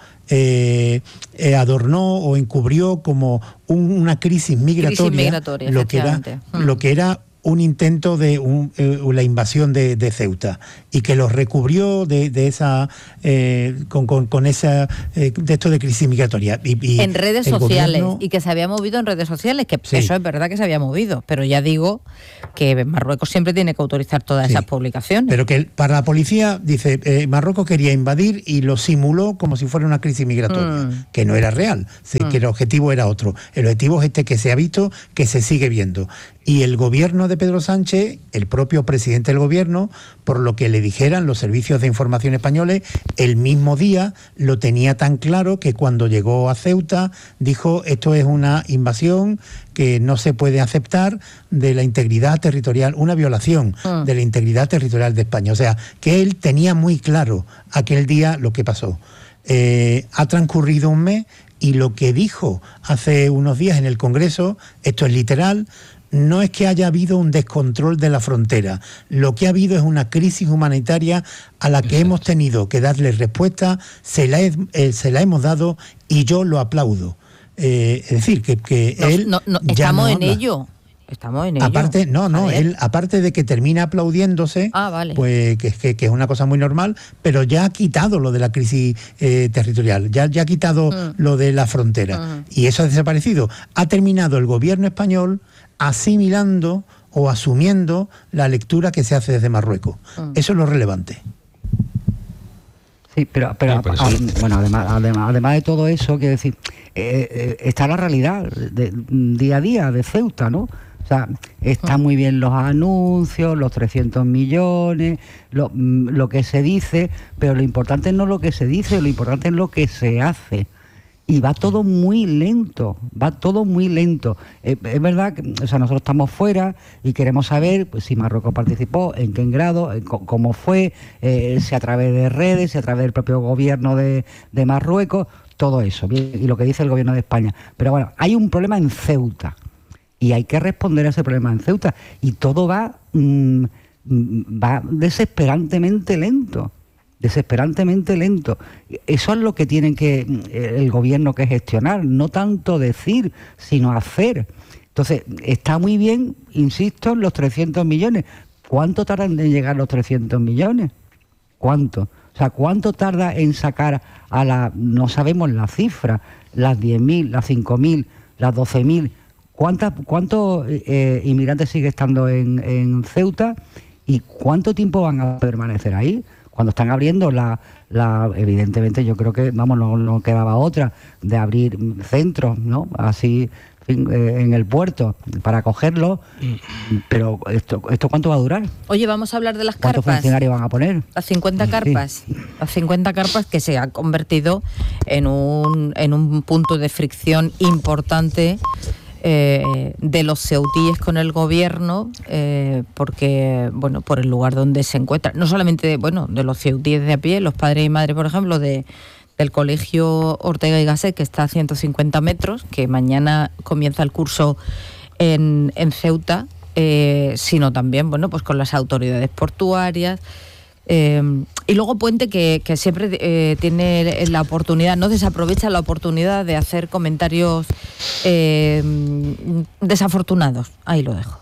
Eh, eh, adornó o encubrió como un, una crisis migratoria, crisis migratoria lo que era mm. lo que era un intento de un, eh, la invasión de, de Ceuta, y que los recubrió de, de esa eh, con, con, con esa eh, de esto de crisis migratoria y, y en redes sociales gobierno... y que se había movido en redes sociales, que sí. Eso es verdad que se había movido, pero ya digo que Marruecos siempre tiene que autorizar todas sí. esas publicaciones. Pero que para la policía dice eh, Marruecos quería invadir y lo simuló como si fuera una crisis migratoria, mm. que no era real, sí, mm. que el objetivo era otro. El objetivo es este que se ha visto, que se sigue viendo. Y el gobierno de Pedro Sánchez, el propio presidente del gobierno, por lo que le dijeran los servicios de información españoles, el mismo día lo tenía tan claro que cuando llegó a Ceuta dijo: esto es una invasión que no se puede aceptar de la integridad territorial, una violación ah. de la integridad territorial de España. O sea, que él tenía muy claro aquel día lo que pasó. Eh, ha transcurrido un mes y lo que dijo hace unos días en el Congreso, esto es literal, no es que haya habido un descontrol de la frontera, lo que ha habido es una crisis humanitaria a la que Exacto. hemos tenido que darle respuesta, se la, he, eh, se la hemos dado y yo lo aplaudo. Eh, es decir, que, que no, él no, no, ya estamos no en habla. ello. Estamos en ello. Aparte, no, no, él, aparte de que termina aplaudiéndose, ah, vale. pues que, que, que es una cosa muy normal, pero ya ha quitado lo de la crisis eh, territorial, ya, ya ha quitado mm. lo de la frontera. Mm. Y eso ha desaparecido. Ha terminado el gobierno español asimilando o asumiendo la lectura que se hace desde Marruecos. Mm. Eso es lo relevante. Sí, pero, pero sí, a, a, bueno, además, además, además de todo eso, quiero decir, eh, eh, está la realidad de, día a día de Ceuta, ¿no? O sea, están muy bien los anuncios, los trescientos millones, lo, lo que se dice, pero lo importante no es lo que se dice, lo importante es lo que se hace. Y va todo muy lento, va todo muy lento. Eh, es verdad que, o sea, nosotros estamos fuera y queremos saber pues, si Marruecos participó, en qué grado, en c- cómo fue, eh, si a través de redes, si a través del propio gobierno de, de Marruecos, todo eso, bien, y lo que dice el gobierno de España. Pero bueno, hay un problema en Ceuta y hay que responder a ese problema en Ceuta. Y todo va, mmm, va desesperantemente lento. desesperantemente lento. Eso es lo que tiene que el gobierno que gestionar, no tanto decir, sino hacer. Entonces, está muy bien, insisto, los trescientos millones. ¿Cuánto tardan en llegar los trescientos millones? ¿Cuánto? O sea, ¿cuánto tarda en sacar a la, no sabemos la cifra, las diez mil, las cinco mil, las doce mil? ¿Cuántas, ¿Cuántos eh, inmigrantes sigue estando en, en Ceuta? ¿Y cuánto tiempo van a permanecer ahí? Cuando están abriendo la, la evidentemente yo creo que, vamos, no, no quedaba otra de abrir centros, ¿no? Así en, en el puerto para acogerlos, pero esto, ¿esto cuánto va a durar? Oye, vamos a hablar de las ¿Cuántos carpas. funcionarios van a poner? Las cincuenta carpas, sí. Las cincuenta carpas que se han convertido en un, en un punto de fricción importante Eh, de los ceutíes con el gobierno, eh, porque, bueno, por el lugar donde se encuentran, no solamente, bueno, de los ceutíes de a pie, los padres y madres, por ejemplo, de del colegio Ortega y Gasset, que está a ciento cincuenta metros, que mañana comienza el curso en, en Ceuta, eh, sino también, bueno, pues con las autoridades portuarias. Eh, y luego Puente, que, que siempre eh, tiene la oportunidad, no desaprovecha la oportunidad de hacer comentarios eh, desafortunados. Ahí lo dejo.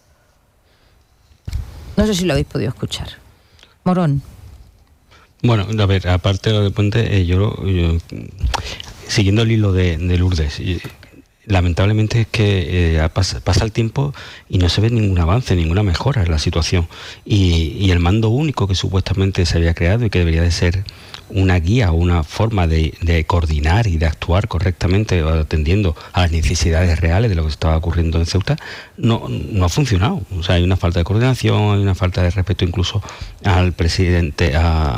No sé si lo habéis podido escuchar. Morón. Bueno, a ver, aparte de lo de Puente, eh, yo, yo siguiendo el hilo de, de Lourdes, lamentablemente es que eh, pasa, pasa el tiempo y no se ve ningún avance, ninguna mejora en la situación. Y, y el mando único que supuestamente se había creado y que debería de ser una guía o una forma de, de coordinar y de actuar correctamente atendiendo a las necesidades reales de lo que estaba ocurriendo en Ceuta, no, no ha funcionado. O sea, hay una falta de coordinación, hay una falta de respeto incluso al presidente, a,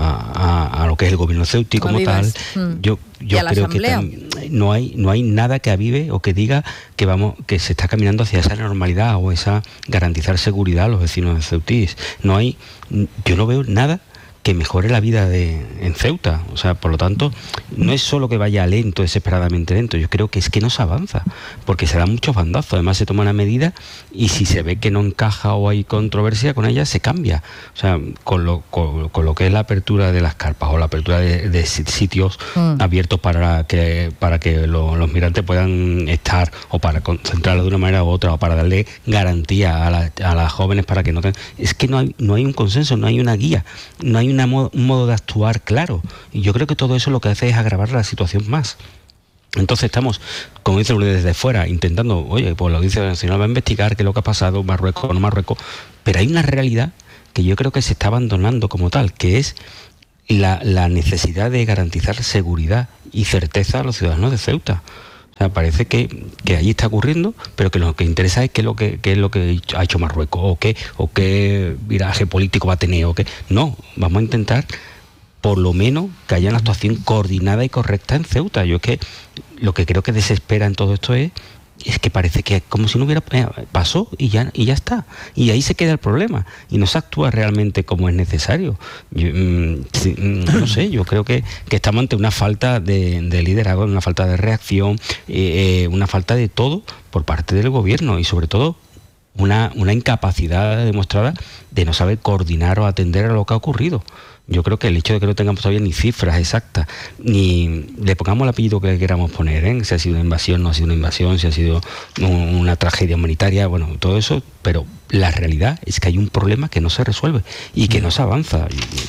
a, a lo que es el gobierno ceutí como tal. Mm. Yo, yo creo que tam, no hay no hay nada que avive o que diga que vamos que se está caminando hacia esa normalidad o esa garantizar seguridad a los vecinos de Ceutís. No hay, yo no veo nada que mejore la vida de, en Ceuta. O sea, por lo tanto, no es solo que vaya lento, desesperadamente lento, yo creo que es que no se avanza, porque se dan muchos bandazos, además se toma una medida y si se ve que no encaja o hay controversia con ella, se cambia. O sea, con lo, con, con lo que es la apertura de las carpas o la apertura de, de sitios mm. abiertos para que, para que lo, los migrantes puedan estar, o para concentrarlos de una manera u otra, o para darle garantía a, la, a las jóvenes para que no tengan... Es que no hay, no hay un consenso, no hay una guía, no hay Una modo, un modo de actuar claro, y yo creo que todo eso lo que hace es agravar la situación más. Entonces estamos, como dice Lourdes, desde fuera intentando, oye, pues la Audiencia Nacional va a investigar qué es lo que ha pasado, Marruecos o no Marruecos, pero hay una realidad que yo creo que se está abandonando como tal, que es la, la necesidad de garantizar seguridad y certeza a los ciudadanos de Ceuta. O sea, parece que, que allí está ocurriendo, pero que lo que interesa es qué es lo que, qué es lo que ha hecho Marruecos, o qué, o qué viraje político va a tener, o qué. No, vamos a intentar por lo menos que haya una actuación coordinada y correcta en Ceuta. Yo es que lo que creo que desespera en todo esto es es que parece que como si no hubiera eh, pasó y ya y ya está, y ahí se queda el problema y no se actúa realmente como es necesario. Yo, mmm, sí, no sé, yo creo que, que estamos ante una falta de, de liderazgo, una falta de reacción, eh, una falta de todo por parte del gobierno y sobre todo una, una incapacidad demostrada de no saber coordinar o atender a lo que ha ocurrido. Yo creo que el hecho de que no tengamos todavía ni cifras exactas, ni le pongamos el apellido que queramos poner, ¿eh? Si ha sido una invasión, no ha sido una invasión, si ha sido un, una tragedia humanitaria, bueno, todo eso, pero la realidad es que hay un problema que no se resuelve y que no se avanza.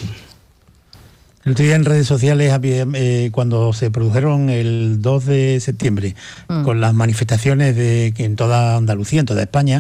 El otro día en redes sociales, eh, cuando se produjeron el dos de septiembre, mm. con las manifestaciones de que en toda Andalucía, en toda España,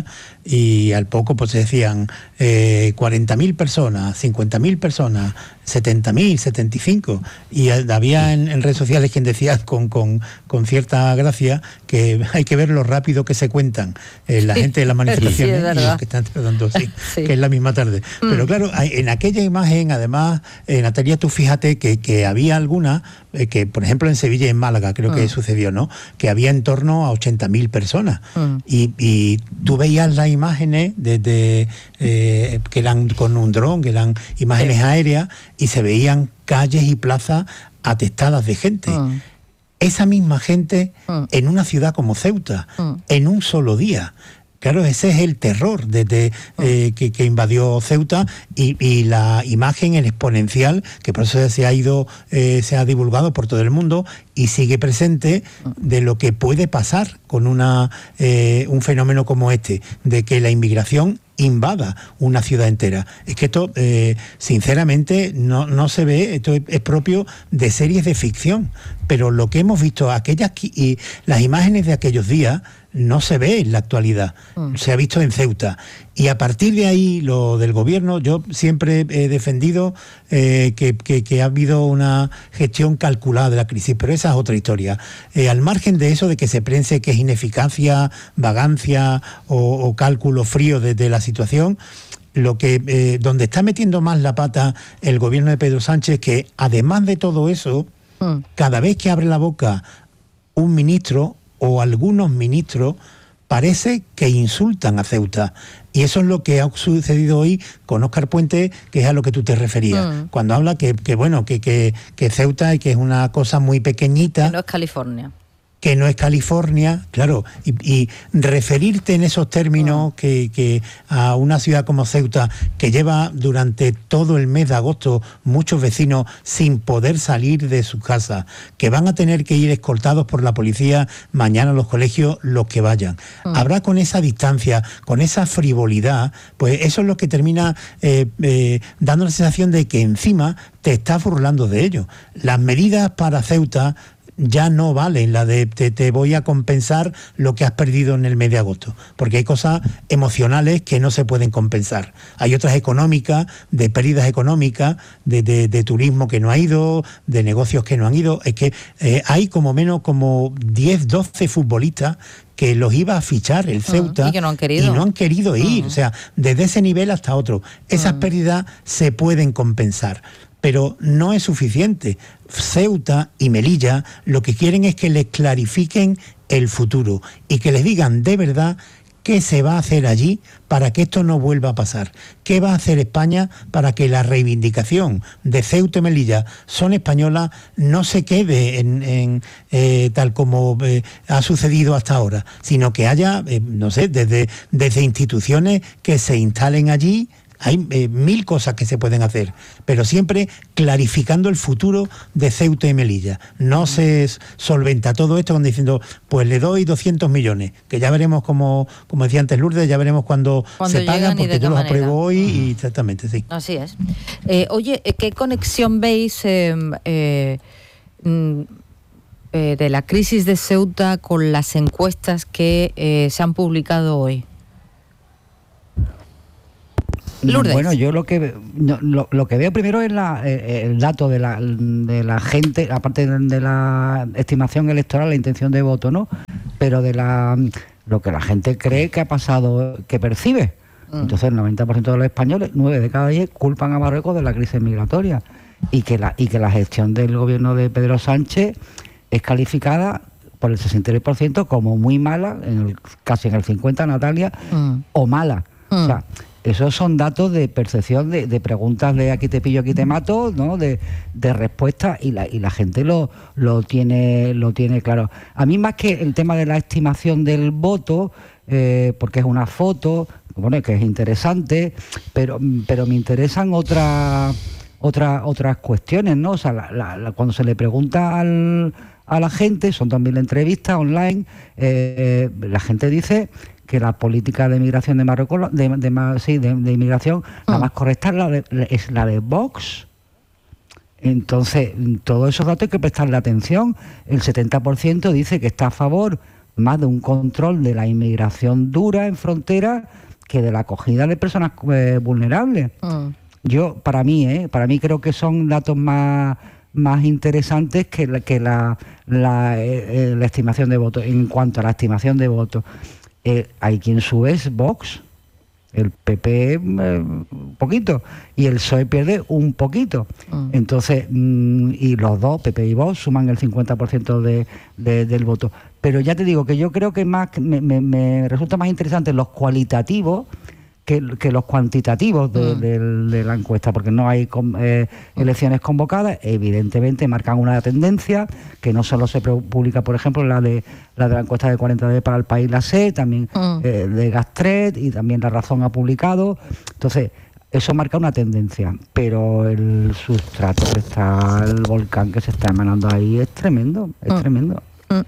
y al poco pues se decían eh, cuarenta mil personas, cincuenta mil personas, setenta mil, setenta y cinco, y había en, en redes sociales quien decía con, con, con cierta gracia que hay que ver lo rápido que se cuentan eh, la sí, gente de las manifestaciones sí, y los que están tratando, sí, sí. que es la misma tarde. Mm. Pero claro, en aquella imagen, además, eh, Natalia, tú fíjate que, que había alguna, eh, que por ejemplo en Sevilla y en Málaga creo mm. que sucedió, ¿no? Que había en torno a ochenta mil personas. Mm. Y, y tú veías las imágenes desde eh, que eran con un dron, que eran imágenes sí. aéreas, y se veían calles y plazas atestadas de gente. Mm. Esa misma gente mm. en una ciudad como Ceuta, mm. en un solo día. Claro, ese es el terror desde eh, que, que invadió Ceuta y, y la imagen, el exponencial, que por eso se ha ido, eh, se ha divulgado por todo el mundo y sigue presente de lo que puede pasar con una eh, un fenómeno como este, de que la inmigración invada una ciudad entera. Es que esto, eh, sinceramente, no, no se ve, esto es, es propio de series de ficción, pero lo que hemos visto, aquellas y las imágenes de aquellos días, no se ve en la actualidad, mm. se ha visto en Ceuta. Y a partir de ahí, lo del gobierno, yo siempre he defendido eh, que, que, que ha habido una gestión calculada de la crisis, pero esa es otra historia. Eh, al margen de eso, de que se piense que es ineficacia, vagancia o, o cálculo frío de, de la situación, lo que eh, donde está metiendo más la pata el gobierno de Pedro Sánchez, que además de todo eso, mm. cada vez que abre la boca un ministro o algunos ministros, parece que insultan a Ceuta. Y eso es lo que ha sucedido hoy con Óscar Puente, que es a lo que tú te referías. Mm. Cuando habla que, que bueno, que, que, que Ceuta y que es una cosa muy pequeñita. Que no es California. Que no es California, claro, y, y referirte en esos términos que, que a una ciudad como Ceuta, que lleva durante todo el mes de agosto muchos vecinos sin poder salir de sus casas, que van a tener que ir escoltados por la policía mañana a los colegios, los que vayan. Mm. Habrá con esa distancia, con esa frivolidad, pues eso es lo que termina eh, eh, dando la sensación de que encima te estás burlando de ello. Las medidas para Ceuta ya no vale la de te, te voy a compensar lo que has perdido en el mes de agosto, porque hay cosas emocionales que no se pueden compensar. Hay otras económicas, de pérdidas económicas, de, de, de turismo que no ha ido, de negocios que no han ido. Es que eh, hay como menos como diez, doce futbolistas que los iba a fichar el Ceuta uh, y que no han querido, y no han querido ir. Uh. O sea, desde ese nivel hasta otro. Esas uh. pérdidas se pueden compensar, pero no es suficiente. Ceuta y Melilla lo que quieren es que les clarifiquen el futuro y que les digan de verdad qué se va a hacer allí para que esto no vuelva a pasar. ¿Qué va a hacer España para que la reivindicación de Ceuta y Melilla son españolas no se quede en, en eh, tal como eh, ha sucedido hasta ahora, sino que haya, eh, no sé, desde, desde instituciones que se instalen allí? Hay eh, mil cosas que se pueden hacer, pero siempre clarificando el futuro de Ceuta y Melilla. No se solventa todo esto con diciendo, pues le doy doscientos millones, que ya veremos, como, como decía antes Lourdes, ya veremos cuando, cuando se pagan, porque yo los apruebo hoy mm. y exactamente, sí. Así es. Eh, oye, ¿qué conexión veis eh, eh, eh, de la crisis de Ceuta con las encuestas que eh, se han publicado hoy? Lourdes. Bueno, yo lo que no, lo, lo que veo primero es la, eh, el dato de la, de la gente, aparte de, de la estimación electoral, la intención de voto, ¿no? Pero de la lo que la gente cree que ha pasado, que percibe. Mm. Entonces el noventa por ciento de los españoles, nueve de cada diez, culpan a Marruecos de la crisis migratoria y que la y que la gestión del gobierno de Pedro Sánchez es calificada por el sesenta y tres por ciento como muy mala, en el, casi en el cincuenta por ciento, Natalia, mm. o mala. Mm. O sea, esos son datos de percepción, de, de preguntas de aquí te pillo, aquí te mato, ¿no? De, de respuestas, y la, y la gente lo, lo tiene lo tiene claro. A mí, más que el tema de la estimación del voto, eh, porque es una foto, bueno, que es interesante, pero, pero me interesan otras otras otras cuestiones, ¿no? O sea, la, la, la, cuando se le pregunta al, a la gente, son también entrevistas online, eh, la gente dice que la política de migración de Marruecos, de, de, de, sí, de, de inmigración, oh. la más correcta es la, de, es la de Vox. Entonces, todos esos datos hay que prestarle atención. El setenta por ciento dice que está a favor más de un control de la inmigración dura en frontera que de la acogida de personas eh, vulnerables. Oh. Yo, para mí, eh, para mí creo que son datos más más interesantes que la, que la, la, eh, la estimación de votos. En cuanto a la estimación de votos, Eh, hay quien sube es Vox, el P P eh, un poquito, y el P S O E pierde un poquito. Mm. Entonces, mm, y los dos, P P y Vox, suman el cincuenta por ciento de, de, del voto. Pero ya te digo que yo creo que más me, me, me resulta más interesante los cualitativos que, que los cuantitativos de, mm. de, de la encuesta, porque no hay eh, elecciones convocadas, evidentemente marcan una tendencia que no solo se publica, por ejemplo, la de la de la encuesta de cuarenta D para el país, la C, también mm. eh, de Gastret, y también La Razón ha publicado. Entonces, eso marca una tendencia, pero el sustrato que está, el volcán que se está emanando ahí es tremendo, es mm. tremendo.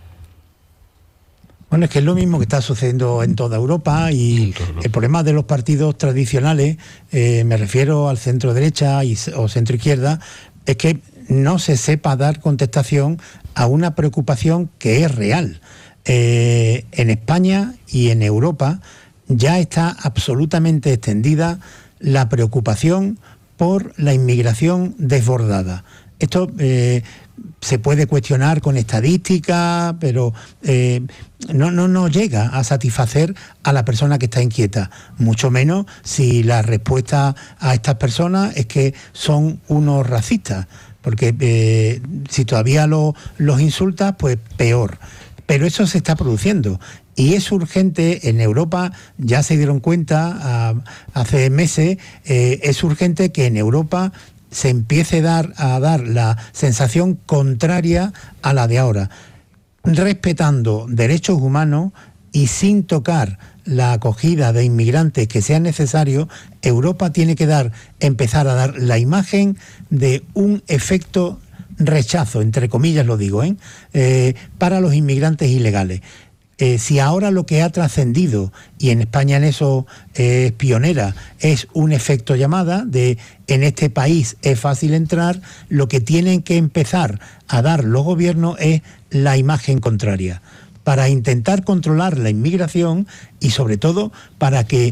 Bueno, es que es lo mismo que está sucediendo en toda Europa, y el problema de los partidos tradicionales, eh, me refiero al centro derecha y, o centro izquierda, es que no se sepa dar contestación a una preocupación que es real. Eh, en España y en Europa ya está absolutamente extendida la preocupación por la inmigración desbordada. Esto eh, se puede cuestionar con estadística, pero eh, no, no, no llega a satisfacer a la persona que está inquieta, mucho menos si la respuesta a estas personas es que son unos racistas, porque eh, si todavía lo, los insultas, pues peor. Pero eso se está produciendo. Y es urgente, en Europa ya se dieron cuenta uh, hace meses, eh, es urgente que en Europa se empiece a dar, a dar la sensación contraria a la de ahora, respetando derechos humanos y sin tocar la acogida de inmigrantes que sea necesario. Europa tiene que dar, empezar a dar la imagen de un efecto rechazo, entre comillas lo digo, ¿eh? Eh, para los inmigrantes ilegales. Eh, si ahora lo que ha trascendido, y en España en eso eh, es pionera, es un efecto llamada de en este país es fácil entrar, lo que tienen que empezar a dar los gobiernos es la imagen contraria, para intentar controlar la inmigración y sobre todo para que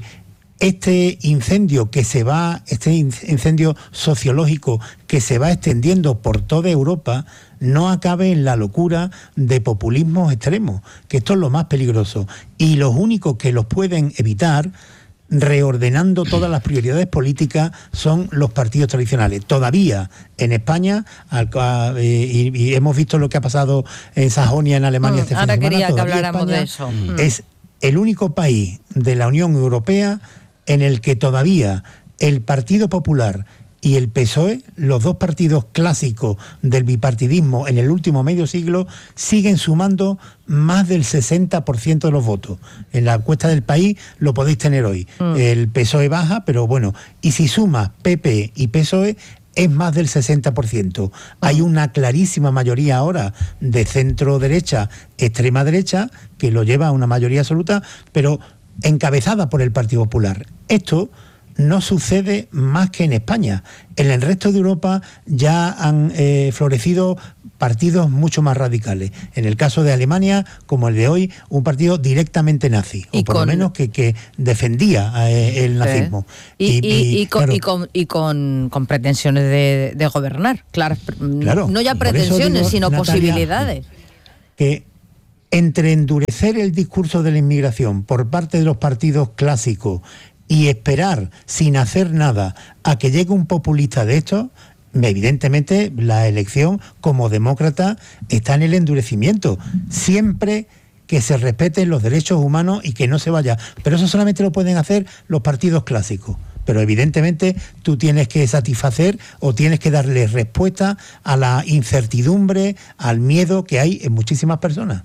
este incendio que se va, este incendio sociológico que se va extendiendo por toda Europa, no acabe en la locura de populismos extremos, que esto es lo más peligroso. Y los únicos que los pueden evitar, reordenando todas las prioridades políticas, son los partidos tradicionales. Todavía en España, al, a, eh, y, y hemos visto lo que ha pasado en Sajonia, en Alemania, mm, este fin de semana. Ahora quería que habláramos España de eso. Es el único país de la Unión Europea en el que todavía el Partido Popular y el P S O E, los dos partidos clásicos del bipartidismo en el último medio siglo, siguen sumando más del sesenta por ciento de los votos. En la encuesta del País lo podéis tener hoy. Mm. El P S O E baja, pero bueno, y si suma P P y P S O E, es más del sesenta por ciento. Hay una clarísima mayoría ahora de centro-derecha, extrema-derecha, que lo lleva a una mayoría absoluta, pero encabezada por el Partido Popular. Esto no sucede más que en España. En el resto de Europa ya han eh, florecido partidos mucho más radicales. En el caso de Alemania, como el de hoy, un partido directamente nazi, o por con, lo menos que, que defendía eh, el nazismo. Sí. Y, y, y, y, con, claro, y, con, y con, con pretensiones de, de gobernar, claro, claro. No ya pretensiones, digo, sino Natalia, posibilidades. Que entre endurecer el discurso de la inmigración por parte de los partidos clásicos y esperar sin hacer nada a que llegue un populista de estos, evidentemente la elección como demócrata está en el endurecimiento, siempre que se respeten los derechos humanos y que no se vaya. Pero eso solamente lo pueden hacer los partidos clásicos. Pero evidentemente tú tienes que satisfacer o tienes que darle respuesta a la incertidumbre, al miedo que hay en muchísimas personas.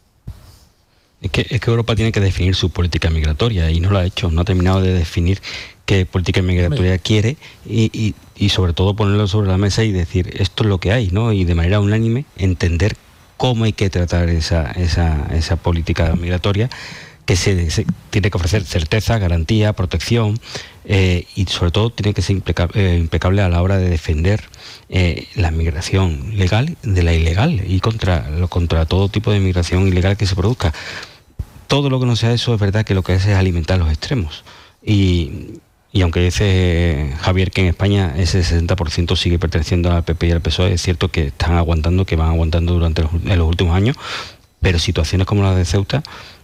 Es que, es que Europa tiene que definir su política migratoria y no lo ha hecho, no ha terminado de definir qué política migratoria Hombre. quiere y, y, y sobre todo ponerlo sobre la mesa y decir esto es lo que hay, ¿no? Y de manera unánime entender cómo hay que tratar esa, esa, esa política migratoria, que se, se tiene que ofrecer certeza, garantía, protección eh, y sobre todo tiene que ser impecable, eh, impecable a la hora de defender eh, la migración legal de la ilegal y contra, contra todo tipo de migración ilegal que se produzca. Todo lo que no sea eso es verdad que lo que hace es alimentar los extremos. Y, y aunque dice Javier que en España ese sesenta por ciento sigue perteneciendo al P P y al P S O E, es cierto que están aguantando, que van aguantando durante los, en los últimos años, pero situaciones como la de Ceuta,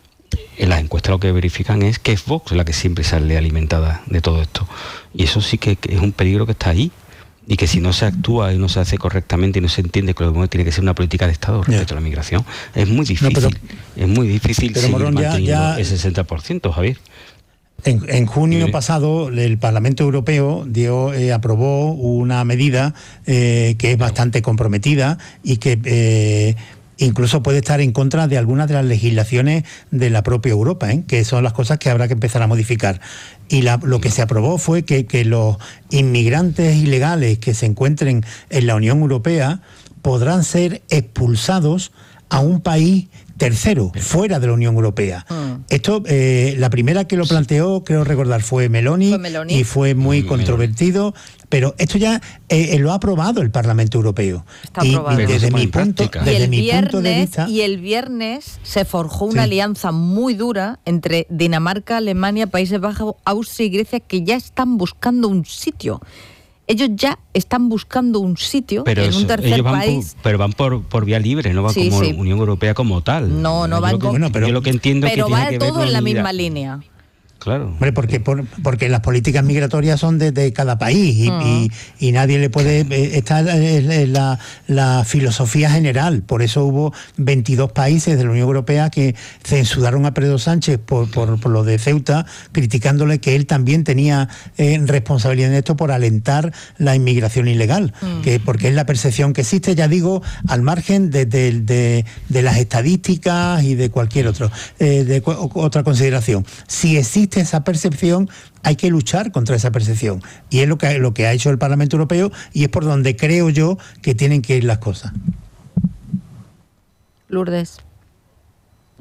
en las encuestas lo que verifican es que es Vox la que siempre sale alimentada de todo esto. Y eso sí que es un peligro que está ahí. Y que si no se actúa y no se hace correctamente y no se entiende que lo que tiene que ser una política de Estado respecto yeah. a la migración, es muy difícil. No, pero, es muy difícil pero, seguir Morón, manteniendo ya, ya, el sesenta por ciento, Javier. En, en junio sí. pasado, el Parlamento Europeo dio, eh, aprobó una medida eh, que es bastante comprometida y que Eh, incluso puede estar en contra de algunas de las legislaciones de la propia Europa, ¿eh? que son las cosas que habrá que empezar a modificar. Y la, lo que se aprobó fue que, que los inmigrantes ilegales que se encuentren en la Unión Europea podrán ser expulsados a un país tercero, fuera de la Unión Europea. Mm. Esto, eh, la primera que lo planteó, creo recordar, fue Meloni, fue Meloni. y fue muy mm, controvertido, pero esto ya eh, lo ha aprobado el Parlamento Europeo. Está y, aprobado. y desde, mi punto, desde mi viernes, punto de vista... Y el viernes se forjó una sí. alianza muy dura entre Dinamarca, Alemania, Países Bajos, Austria y Grecia, que ya están buscando un sitio. Ellos ya están buscando un sitio pero en eso, un tercer van país. Por, pero van por, por vía libre, no van sí, como sí. Unión Europea como tal. No, no yo van que, como... Bueno, pero, yo lo que entiendo pero que va tiene que todo ver en la con misma la... línea. Claro. Hombre, porque, por, porque las políticas migratorias son de, de cada país y, uh-huh. y, y nadie le puede... Esta es la, la filosofía general. Por eso hubo veintidós países de la Unión Europea que censuraron a Pedro Sánchez por, por, por lo de Ceuta, criticándole que él también tenía eh, responsabilidad en esto por alentar la inmigración ilegal. Uh-huh. que porque es la percepción que existe, ya digo, al margen de, de, de, de las estadísticas y de cualquier otro, eh, de cu- otra consideración. Si existe esa percepción, hay que luchar contra esa percepción. Y es lo que, lo que ha hecho el Parlamento Europeo y es por donde creo yo que tienen que ir las cosas. Lourdes.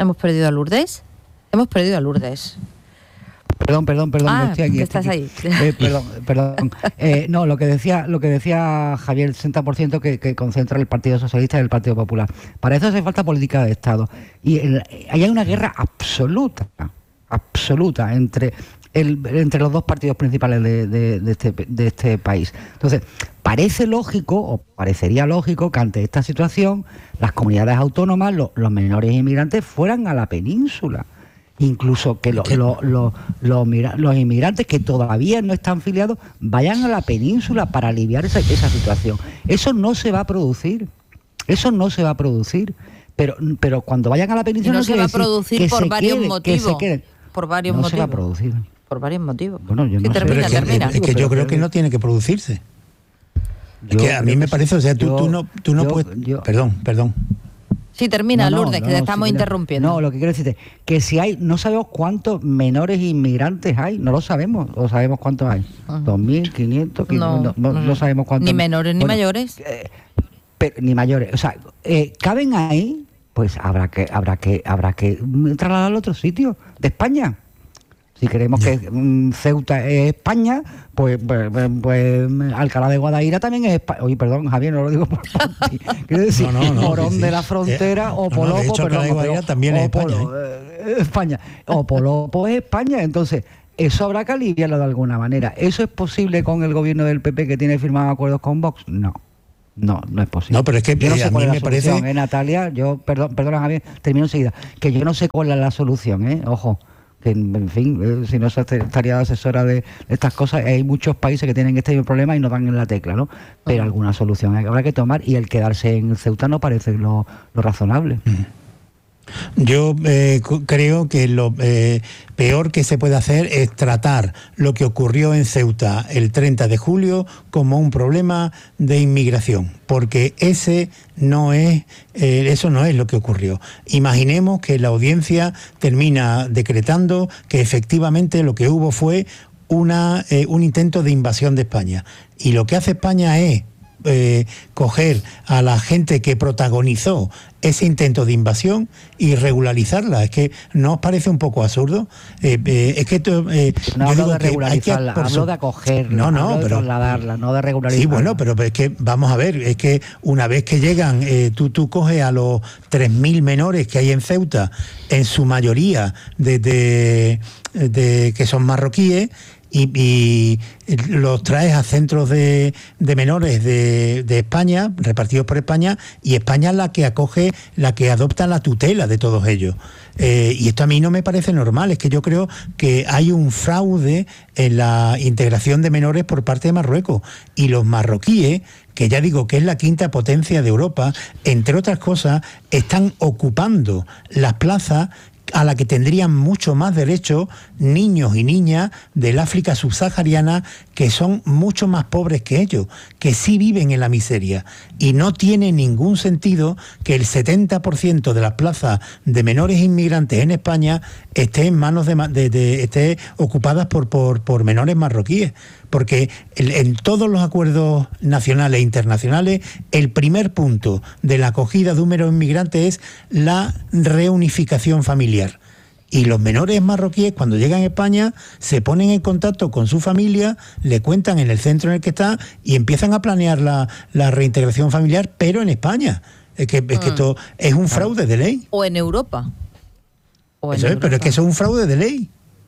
¿Hemos perdido a Lourdes? Hemos perdido a Lourdes. Perdón, perdón, perdón, ah, estoy aquí. Que estoy estás aquí. ahí. Eh, perdón, perdón. Eh, no, lo que decía, lo que decía Javier, el sesenta por ciento que, que concentra el Partido Socialista y el Partido Popular. Para eso hace falta política de Estado. Y el, ahí hay una guerra absoluta, absoluta entre el, entre los dos partidos principales de, de, de, este, de este país. Entonces, parece lógico, o parecería lógico, que ante esta situación las comunidades autónomas, lo, los menores inmigrantes, fueran a la península. Incluso que lo, lo, lo, lo, los inmigrantes que todavía no están filiados vayan a la península para aliviar esa, esa situación. Eso no se va a producir. Eso no se va a producir. Pero, pero cuando vayan a la península... Y no, no se va a producir por varios queden, motivos. Por varios no motivos. se va a producir. Por varios motivos. Bueno, yo sí, no termina, sé. termina. Es que, es que yo creo que no tiene que producirse. Yo es que a mí me parece, o sea, tú, yo, tú no, tú no yo, puedes... Yo, perdón, perdón. Sí, termina, no, no, Lourdes, no, que te estamos sí, interrumpiendo. No, lo que quiero decirte, que si hay, no sabemos cuántos menores inmigrantes hay, no lo sabemos, o sabemos cuántos hay. Uh-huh. dos mil, quinientos, no, no, no, no sabemos cuántos. Ni menores bueno, ni mayores. Eh, pero, ni mayores, o sea, eh, ¿caben ahí? Pues habrá que, habrá que, habrá que trasladar a otro sitio de España. Si queremos que um, Ceuta es España, pues, pues, pues Alcalá de Guadaira también es España. Oye, perdón, Javier, no lo digo por ti. Quiero decir, no, no, no, Morón sí, sí. de la Frontera eh, o Polopo, no, no, de hecho, perdón, Alcalá de Guadaira también es España. Polo, eh, España. O Polopo es España, entonces eso habrá que aliviarlo de alguna manera. ¿Eso es posible con el gobierno del P P que tiene firmados acuerdos con Vox? No. No, no es posible. No, pero es que yo no sé a cuál mí es la me solución, parece... ¿eh, Natalia? Yo, perdón, perdona, Javier, termino enseguida. Que yo no sé cuál es la solución, ¿eh? Ojo. Que, en fin, eh, si no se estaría asesora de estas cosas, hay muchos países que tienen este mismo problema y no dan en la tecla, ¿no? Pero uh-huh. alguna solución habrá que tomar y el quedarse en Ceuta no parece lo, lo razonable. Uh-huh. Yo eh, creo que lo eh, peor que se puede hacer es tratar lo que ocurrió en Ceuta el treinta de julio como un problema de inmigración, porque ese no es, eh, eso no es lo que ocurrió. Imaginemos que la audiencia termina decretando que efectivamente lo que hubo fue una, eh, un intento de invasión de España, y lo que hace España es Eh, coger a la gente que protagonizó ese intento de invasión y regularizarla. Es que ¿no os parece un poco absurdo? Eh, eh, es que esto, eh, no hablo de regularizarla, hablo su... de acogerla, no, no, hablo de pero, trasladarla, no de regularizarla. Sí, bueno, pero es que vamos a ver, es que una vez que llegan, eh, tú, tú coges a los tres mil menores que hay en Ceuta, en su mayoría de, de, de que son marroquíes, Y, y los traes a centros de, de menores de, de España, repartidos por España, y España es la que acoge, la que adopta la tutela de todos ellos. Eh, y esto a mí no me parece normal, es que yo creo que hay un fraude en la integración de menores por parte de Marruecos. Y los marroquíes, que ya digo que es la quinta potencia de Europa, entre otras cosas, están ocupando las plazas a la que tendrían mucho más derecho niños y niñas del África subsahariana, que son mucho más pobres que ellos, que sí viven en la miseria. Y no tiene ningún sentido que el setenta por ciento de las plazas de menores inmigrantes en España esté en manos de, de, de esté ocupadas por, por, por menores marroquíes. Porque el, en todos los acuerdos nacionales e internacionales, el primer punto de la acogida de un menor inmigrante es la reunificación familiar. Y los menores marroquíes, cuando llegan a España, se ponen en contacto con su familia, le cuentan en el centro en el que está y empiezan a planear la, la reintegración familiar, pero en España. Es que, es que esto es un fraude de ley. O en Europa. O en eso es, Europa. Pero es que eso es un fraude de ley.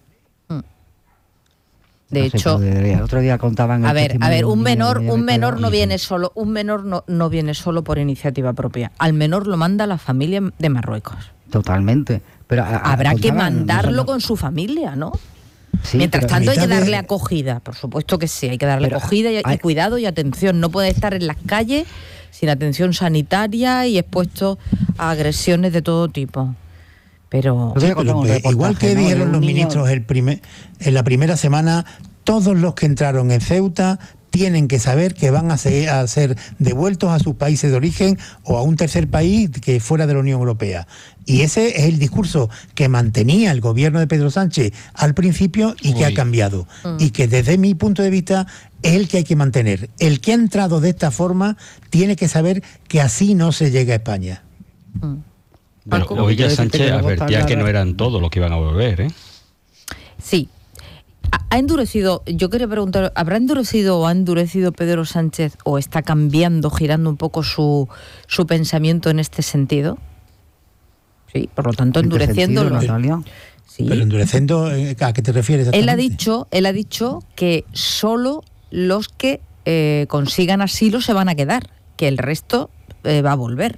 De no hecho, sé, otro día contaban a ver, a ver, un menor, de un menor no viene solo, un menor no, no viene solo por iniciativa propia. Al menor lo manda la familia de Marruecos. Totalmente. Pero a, a, habrá que mandarlo no, no. con su familia, ¿no? Sí, Mientras tanto hay que darle de... acogida, por supuesto que sí, hay que darle pero, acogida y, hay... y cuidado y atención. No puede estar en las calles sin atención sanitaria y expuesto a agresiones de todo tipo. Pero, sí, pero eh, igual que ¿no? dijeron los niño... ministros el primer, en la primera semana, todos los que entraron en Ceuta tienen que saber que van a ser, a ser devueltos a sus países de origen o a un tercer país que fuera de la Unión Europea. Y ese es el discurso que mantenía el gobierno de Pedro Sánchez al principio y que Uy. ha cambiado. Mm. Y que desde mi punto de vista es el que hay que mantener. El que ha entrado de esta forma tiene que saber que así no se llega a España. Mm. Pero hoy ya Sánchez advertía que no eran todos los que iban a volver, ¿eh? Sí. Ha endurecido, yo quería preguntar, ¿habrá endurecido o ha endurecido Pedro Sánchez o está cambiando, girando un poco su, su pensamiento en este sentido? Sí, por lo tanto, endureciendo. Sentido, sí. Pero endureciendo, ¿a qué te refieres? Él ha dicho, él ha dicho que solo los que eh, consigan asilo se van a quedar, que el resto eh, va a volver.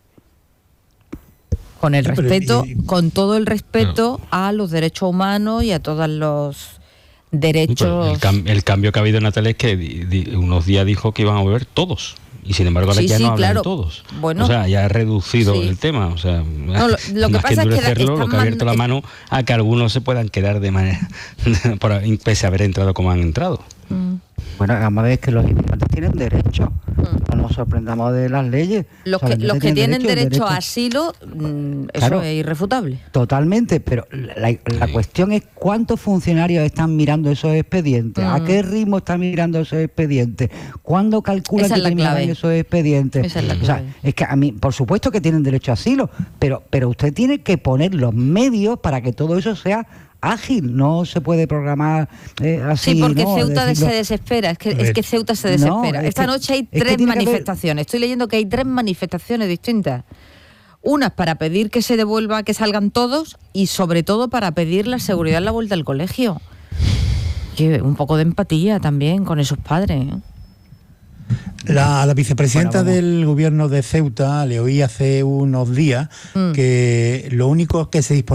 Con el sí, respeto, pero, y, con todo el respeto no. a los derechos humanos y a todos los derechos. El, cam- el cambio que ha habido, Natalia, es que di- di- unos días dijo que iban a volver todos. Y sin embargo ahora sí, ya sí, no hablan claro. todos. Bueno, o sea, ya ha reducido sí. el tema. O sea, no, lo, lo que pasa que es que lo que ha abierto man- la mano a que algunos se puedan quedar de manera por, pese a haber entrado como han entrado. Mm. Bueno, vamos a ver que los inmigrantes tienen derecho. Mm. No nos sorprendamos de las leyes. Los que, los que tienen derecho, derecho a asilo, mm, eso claro, es irrefutable. Totalmente, pero la, la sí. cuestión es cuántos funcionarios están mirando esos expedientes, mm. a qué ritmo están mirando esos expedientes, cuándo calculan que terminan esos expedientes. Esa es la o sea, es que a mí, por supuesto que tienen derecho a asilo, pero, pero usted tiene que poner los medios para que todo eso sea ágil, no se puede programar eh, así. Sí, porque ¿no? Ceuta Decirlo. se desespera, es que, es que Ceuta se desespera. No, Esta que, noche hay tres manifestaciones, estoy leyendo que hay tres manifestaciones distintas. Unas para pedir que se devuelva, que salgan todos, y sobre todo para pedir la seguridad en la vuelta al colegio. Que un poco de empatía también con esos padres, ¿eh? La, la vicepresidenta bueno, del gobierno de Ceuta le oí hace unos días mm. que lo único que se dispone